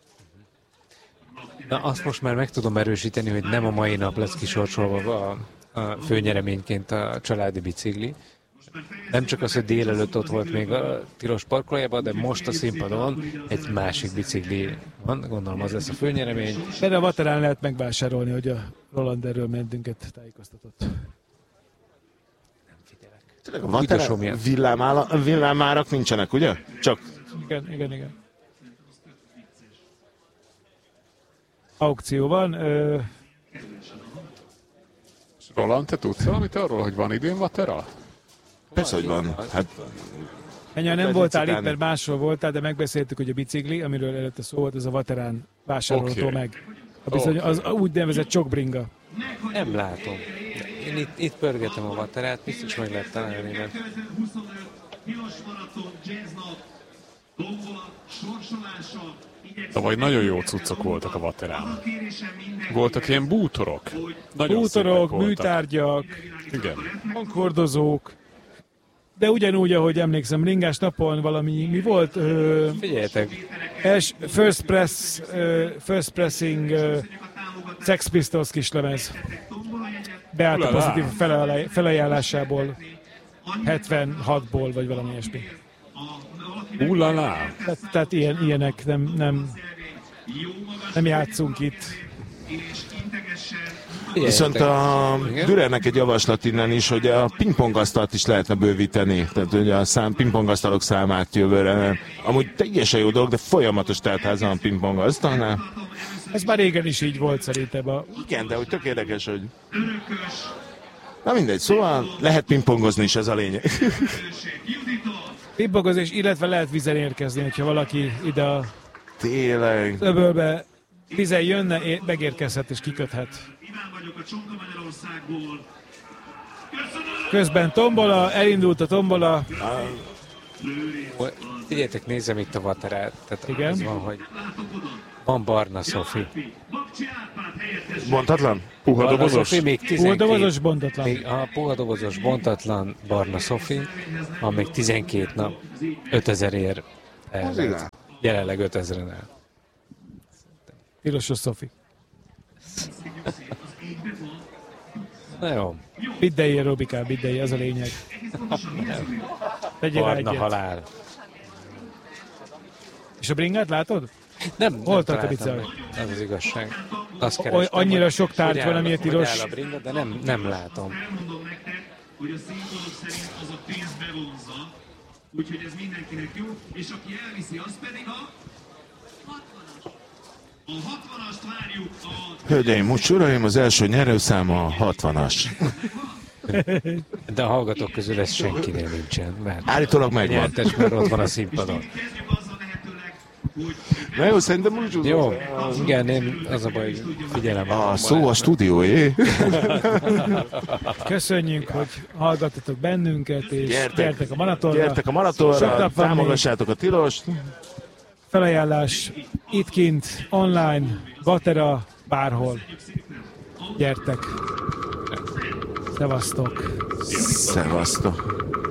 Speaker 3: Na, azt most már meg tudom erősíteni, hogy nem a mai nap lesz kisorsolva a, a főnyereményként a családi bicikli. Nem csak az, hogy délelőtt ott volt még a tilos parkolójában, de most a színpadon egy másik bicikli van. Gondolom az lesz a főnyeremény.
Speaker 1: Erre a Vaterán lehet megvásárolni, hogy a Roland erről mentünket tájékoztatott.
Speaker 5: Tényleg a
Speaker 3: Újtasó
Speaker 5: Vaterán
Speaker 3: miatt.
Speaker 5: villámára- villámárak nincsenek, ugye? Csak
Speaker 1: Igen, igen, igen. Aukció van. Ö,
Speaker 2: Roland, te tudsz valamit arról, hogy van idén Vatera?
Speaker 5: persze, hogy van. Hát
Speaker 1: Ennyi, nem
Speaker 5: Lehet
Speaker 1: voltál itt,
Speaker 5: licitálni.
Speaker 1: mert másról voltál, de megbeszéltük, hogy a bicikli, amiről előtte szó volt, ez a Vaterán vásárolható
Speaker 2: Oké.
Speaker 1: meg. A bizony, az úgynevezett csokbringa.
Speaker 3: Nem látom. Én itt, itt pörgetem a vaterát, biztos meg lehet találni, mert
Speaker 4: kétezer-huszonöt Tilos Maraton Jazznap tombola sorsolása.
Speaker 2: Tavaly nagyon jó cuccok voltak a Vaterán.
Speaker 4: Kérésem mindenki,
Speaker 2: Voltak ilyen bútorok. Nagyon
Speaker 1: Bútorok,
Speaker 2: szépek voltak.
Speaker 1: műtárgyak,
Speaker 2: Igen.
Speaker 1: hangkordozók, de ugyanúgy, ahogy emlékszem, ringás napon valami, mi volt? Ö,
Speaker 3: figyeljetek,
Speaker 1: els, first press, ö, first pressing ö, Sex Pistols kislemez. Beállt a
Speaker 2: Ulala.
Speaker 1: pozitív felajánlá- felajánlásából, hetvenhatból, vagy valami ilyesmi.
Speaker 2: Ulala!
Speaker 1: Tehát, tehát ilyen, ilyenek nem, nem, nem játszunk itt.
Speaker 5: viszont a Dürernek egy javaslat innen is, hogy a pingpongasztalt is lehetne bővíteni. Tehát, hogy a szám, pingpongasztalok számát jövőre. Amúgy teljesen jó dolog, de folyamatos teltházan a pingpongasztalnál.
Speaker 1: Ez már régen is így volt szerintem. A,
Speaker 5: Igen, de hogy tök érdekes, hogy... Na mindegy, szóval lehet pingpongozni is, ez a lényeg.
Speaker 1: Pimpogozás, illetve lehet vízen érkezni, hogyha valaki ide a
Speaker 5: tényleg.
Speaker 1: Öbölbe vizen jönne, é- megérkezhet és kiköthet.
Speaker 4: Iván vagyok a Csonka Magyarországból. Köszönöm!
Speaker 1: Közben tombola, elindult a tombola.
Speaker 3: Figyeljetek, nézem itt a vaterát. Tehát
Speaker 1: Igen.
Speaker 3: az van, hogy van Barna Szofi.
Speaker 4: Bakcsi Árpád helyettes.
Speaker 5: Bontatlan? Puha
Speaker 3: Barna
Speaker 5: dobozos?
Speaker 3: Szofi még
Speaker 1: Puha dobozos,
Speaker 3: tizenkét.
Speaker 1: bontatlan.
Speaker 3: Még a puha dobozos bontatlan Barna Szofi, van még tizenkét nap, ötezerért el.
Speaker 5: Az igen.
Speaker 3: Jelenleg ötezeren el.
Speaker 1: Pirosos Szofi.
Speaker 3: Na jó,
Speaker 1: Biddei, Robikán, Biddei, az a lényeg. Tegyél rá
Speaker 3: Barna
Speaker 1: egyet.
Speaker 3: halál.
Speaker 1: És a bringát látod?
Speaker 3: Nem,
Speaker 1: Hol
Speaker 3: nem
Speaker 1: tart a
Speaker 3: találtam
Speaker 1: bica?
Speaker 3: meg. Ez az igazság. Azt
Speaker 1: Oly-
Speaker 3: kerestem,
Speaker 1: annyira
Speaker 3: hogy-
Speaker 1: sok tárgy
Speaker 3: hogy
Speaker 1: van,
Speaker 3: áll-
Speaker 1: amiért
Speaker 3: hogy
Speaker 1: tilos.
Speaker 3: áll a bringa, de nem, nem látom.
Speaker 4: Elmondom nektek, hogy a színpadok szerint az a pénz bevonza, úgyhogy ez mindenkinek jó, és aki elviszi, az pedig a hatvanas. A hatvanast várjuk a...
Speaker 5: Hölgyeim, most uraim, az első nyerőszám a hatvanas.
Speaker 3: De a hallgatók közül ez senkinél nincsen, mert
Speaker 5: Állítólag megvan.
Speaker 3: nyertes, mert ott van a színpadon.
Speaker 4: Kezdjük azzal lehetőleg, hogy
Speaker 5: Na jó, szerintem úgy tudom.
Speaker 3: Jó, igen, én az a baj, hogy figyelem.
Speaker 5: A szó a stúdióé.
Speaker 1: Köszönjük, hogy hallgattatok bennünket, és
Speaker 5: Gyertek.
Speaker 1: gyertek a Maratonra.
Speaker 5: Gyertek a
Speaker 1: Sok
Speaker 5: maratonra,
Speaker 1: nap van
Speaker 5: támogassátok a tilost.
Speaker 1: Felajánlás itt kint, online, Vatera, bárhol. Gyertek. Szevasztok.
Speaker 5: Szevasztok.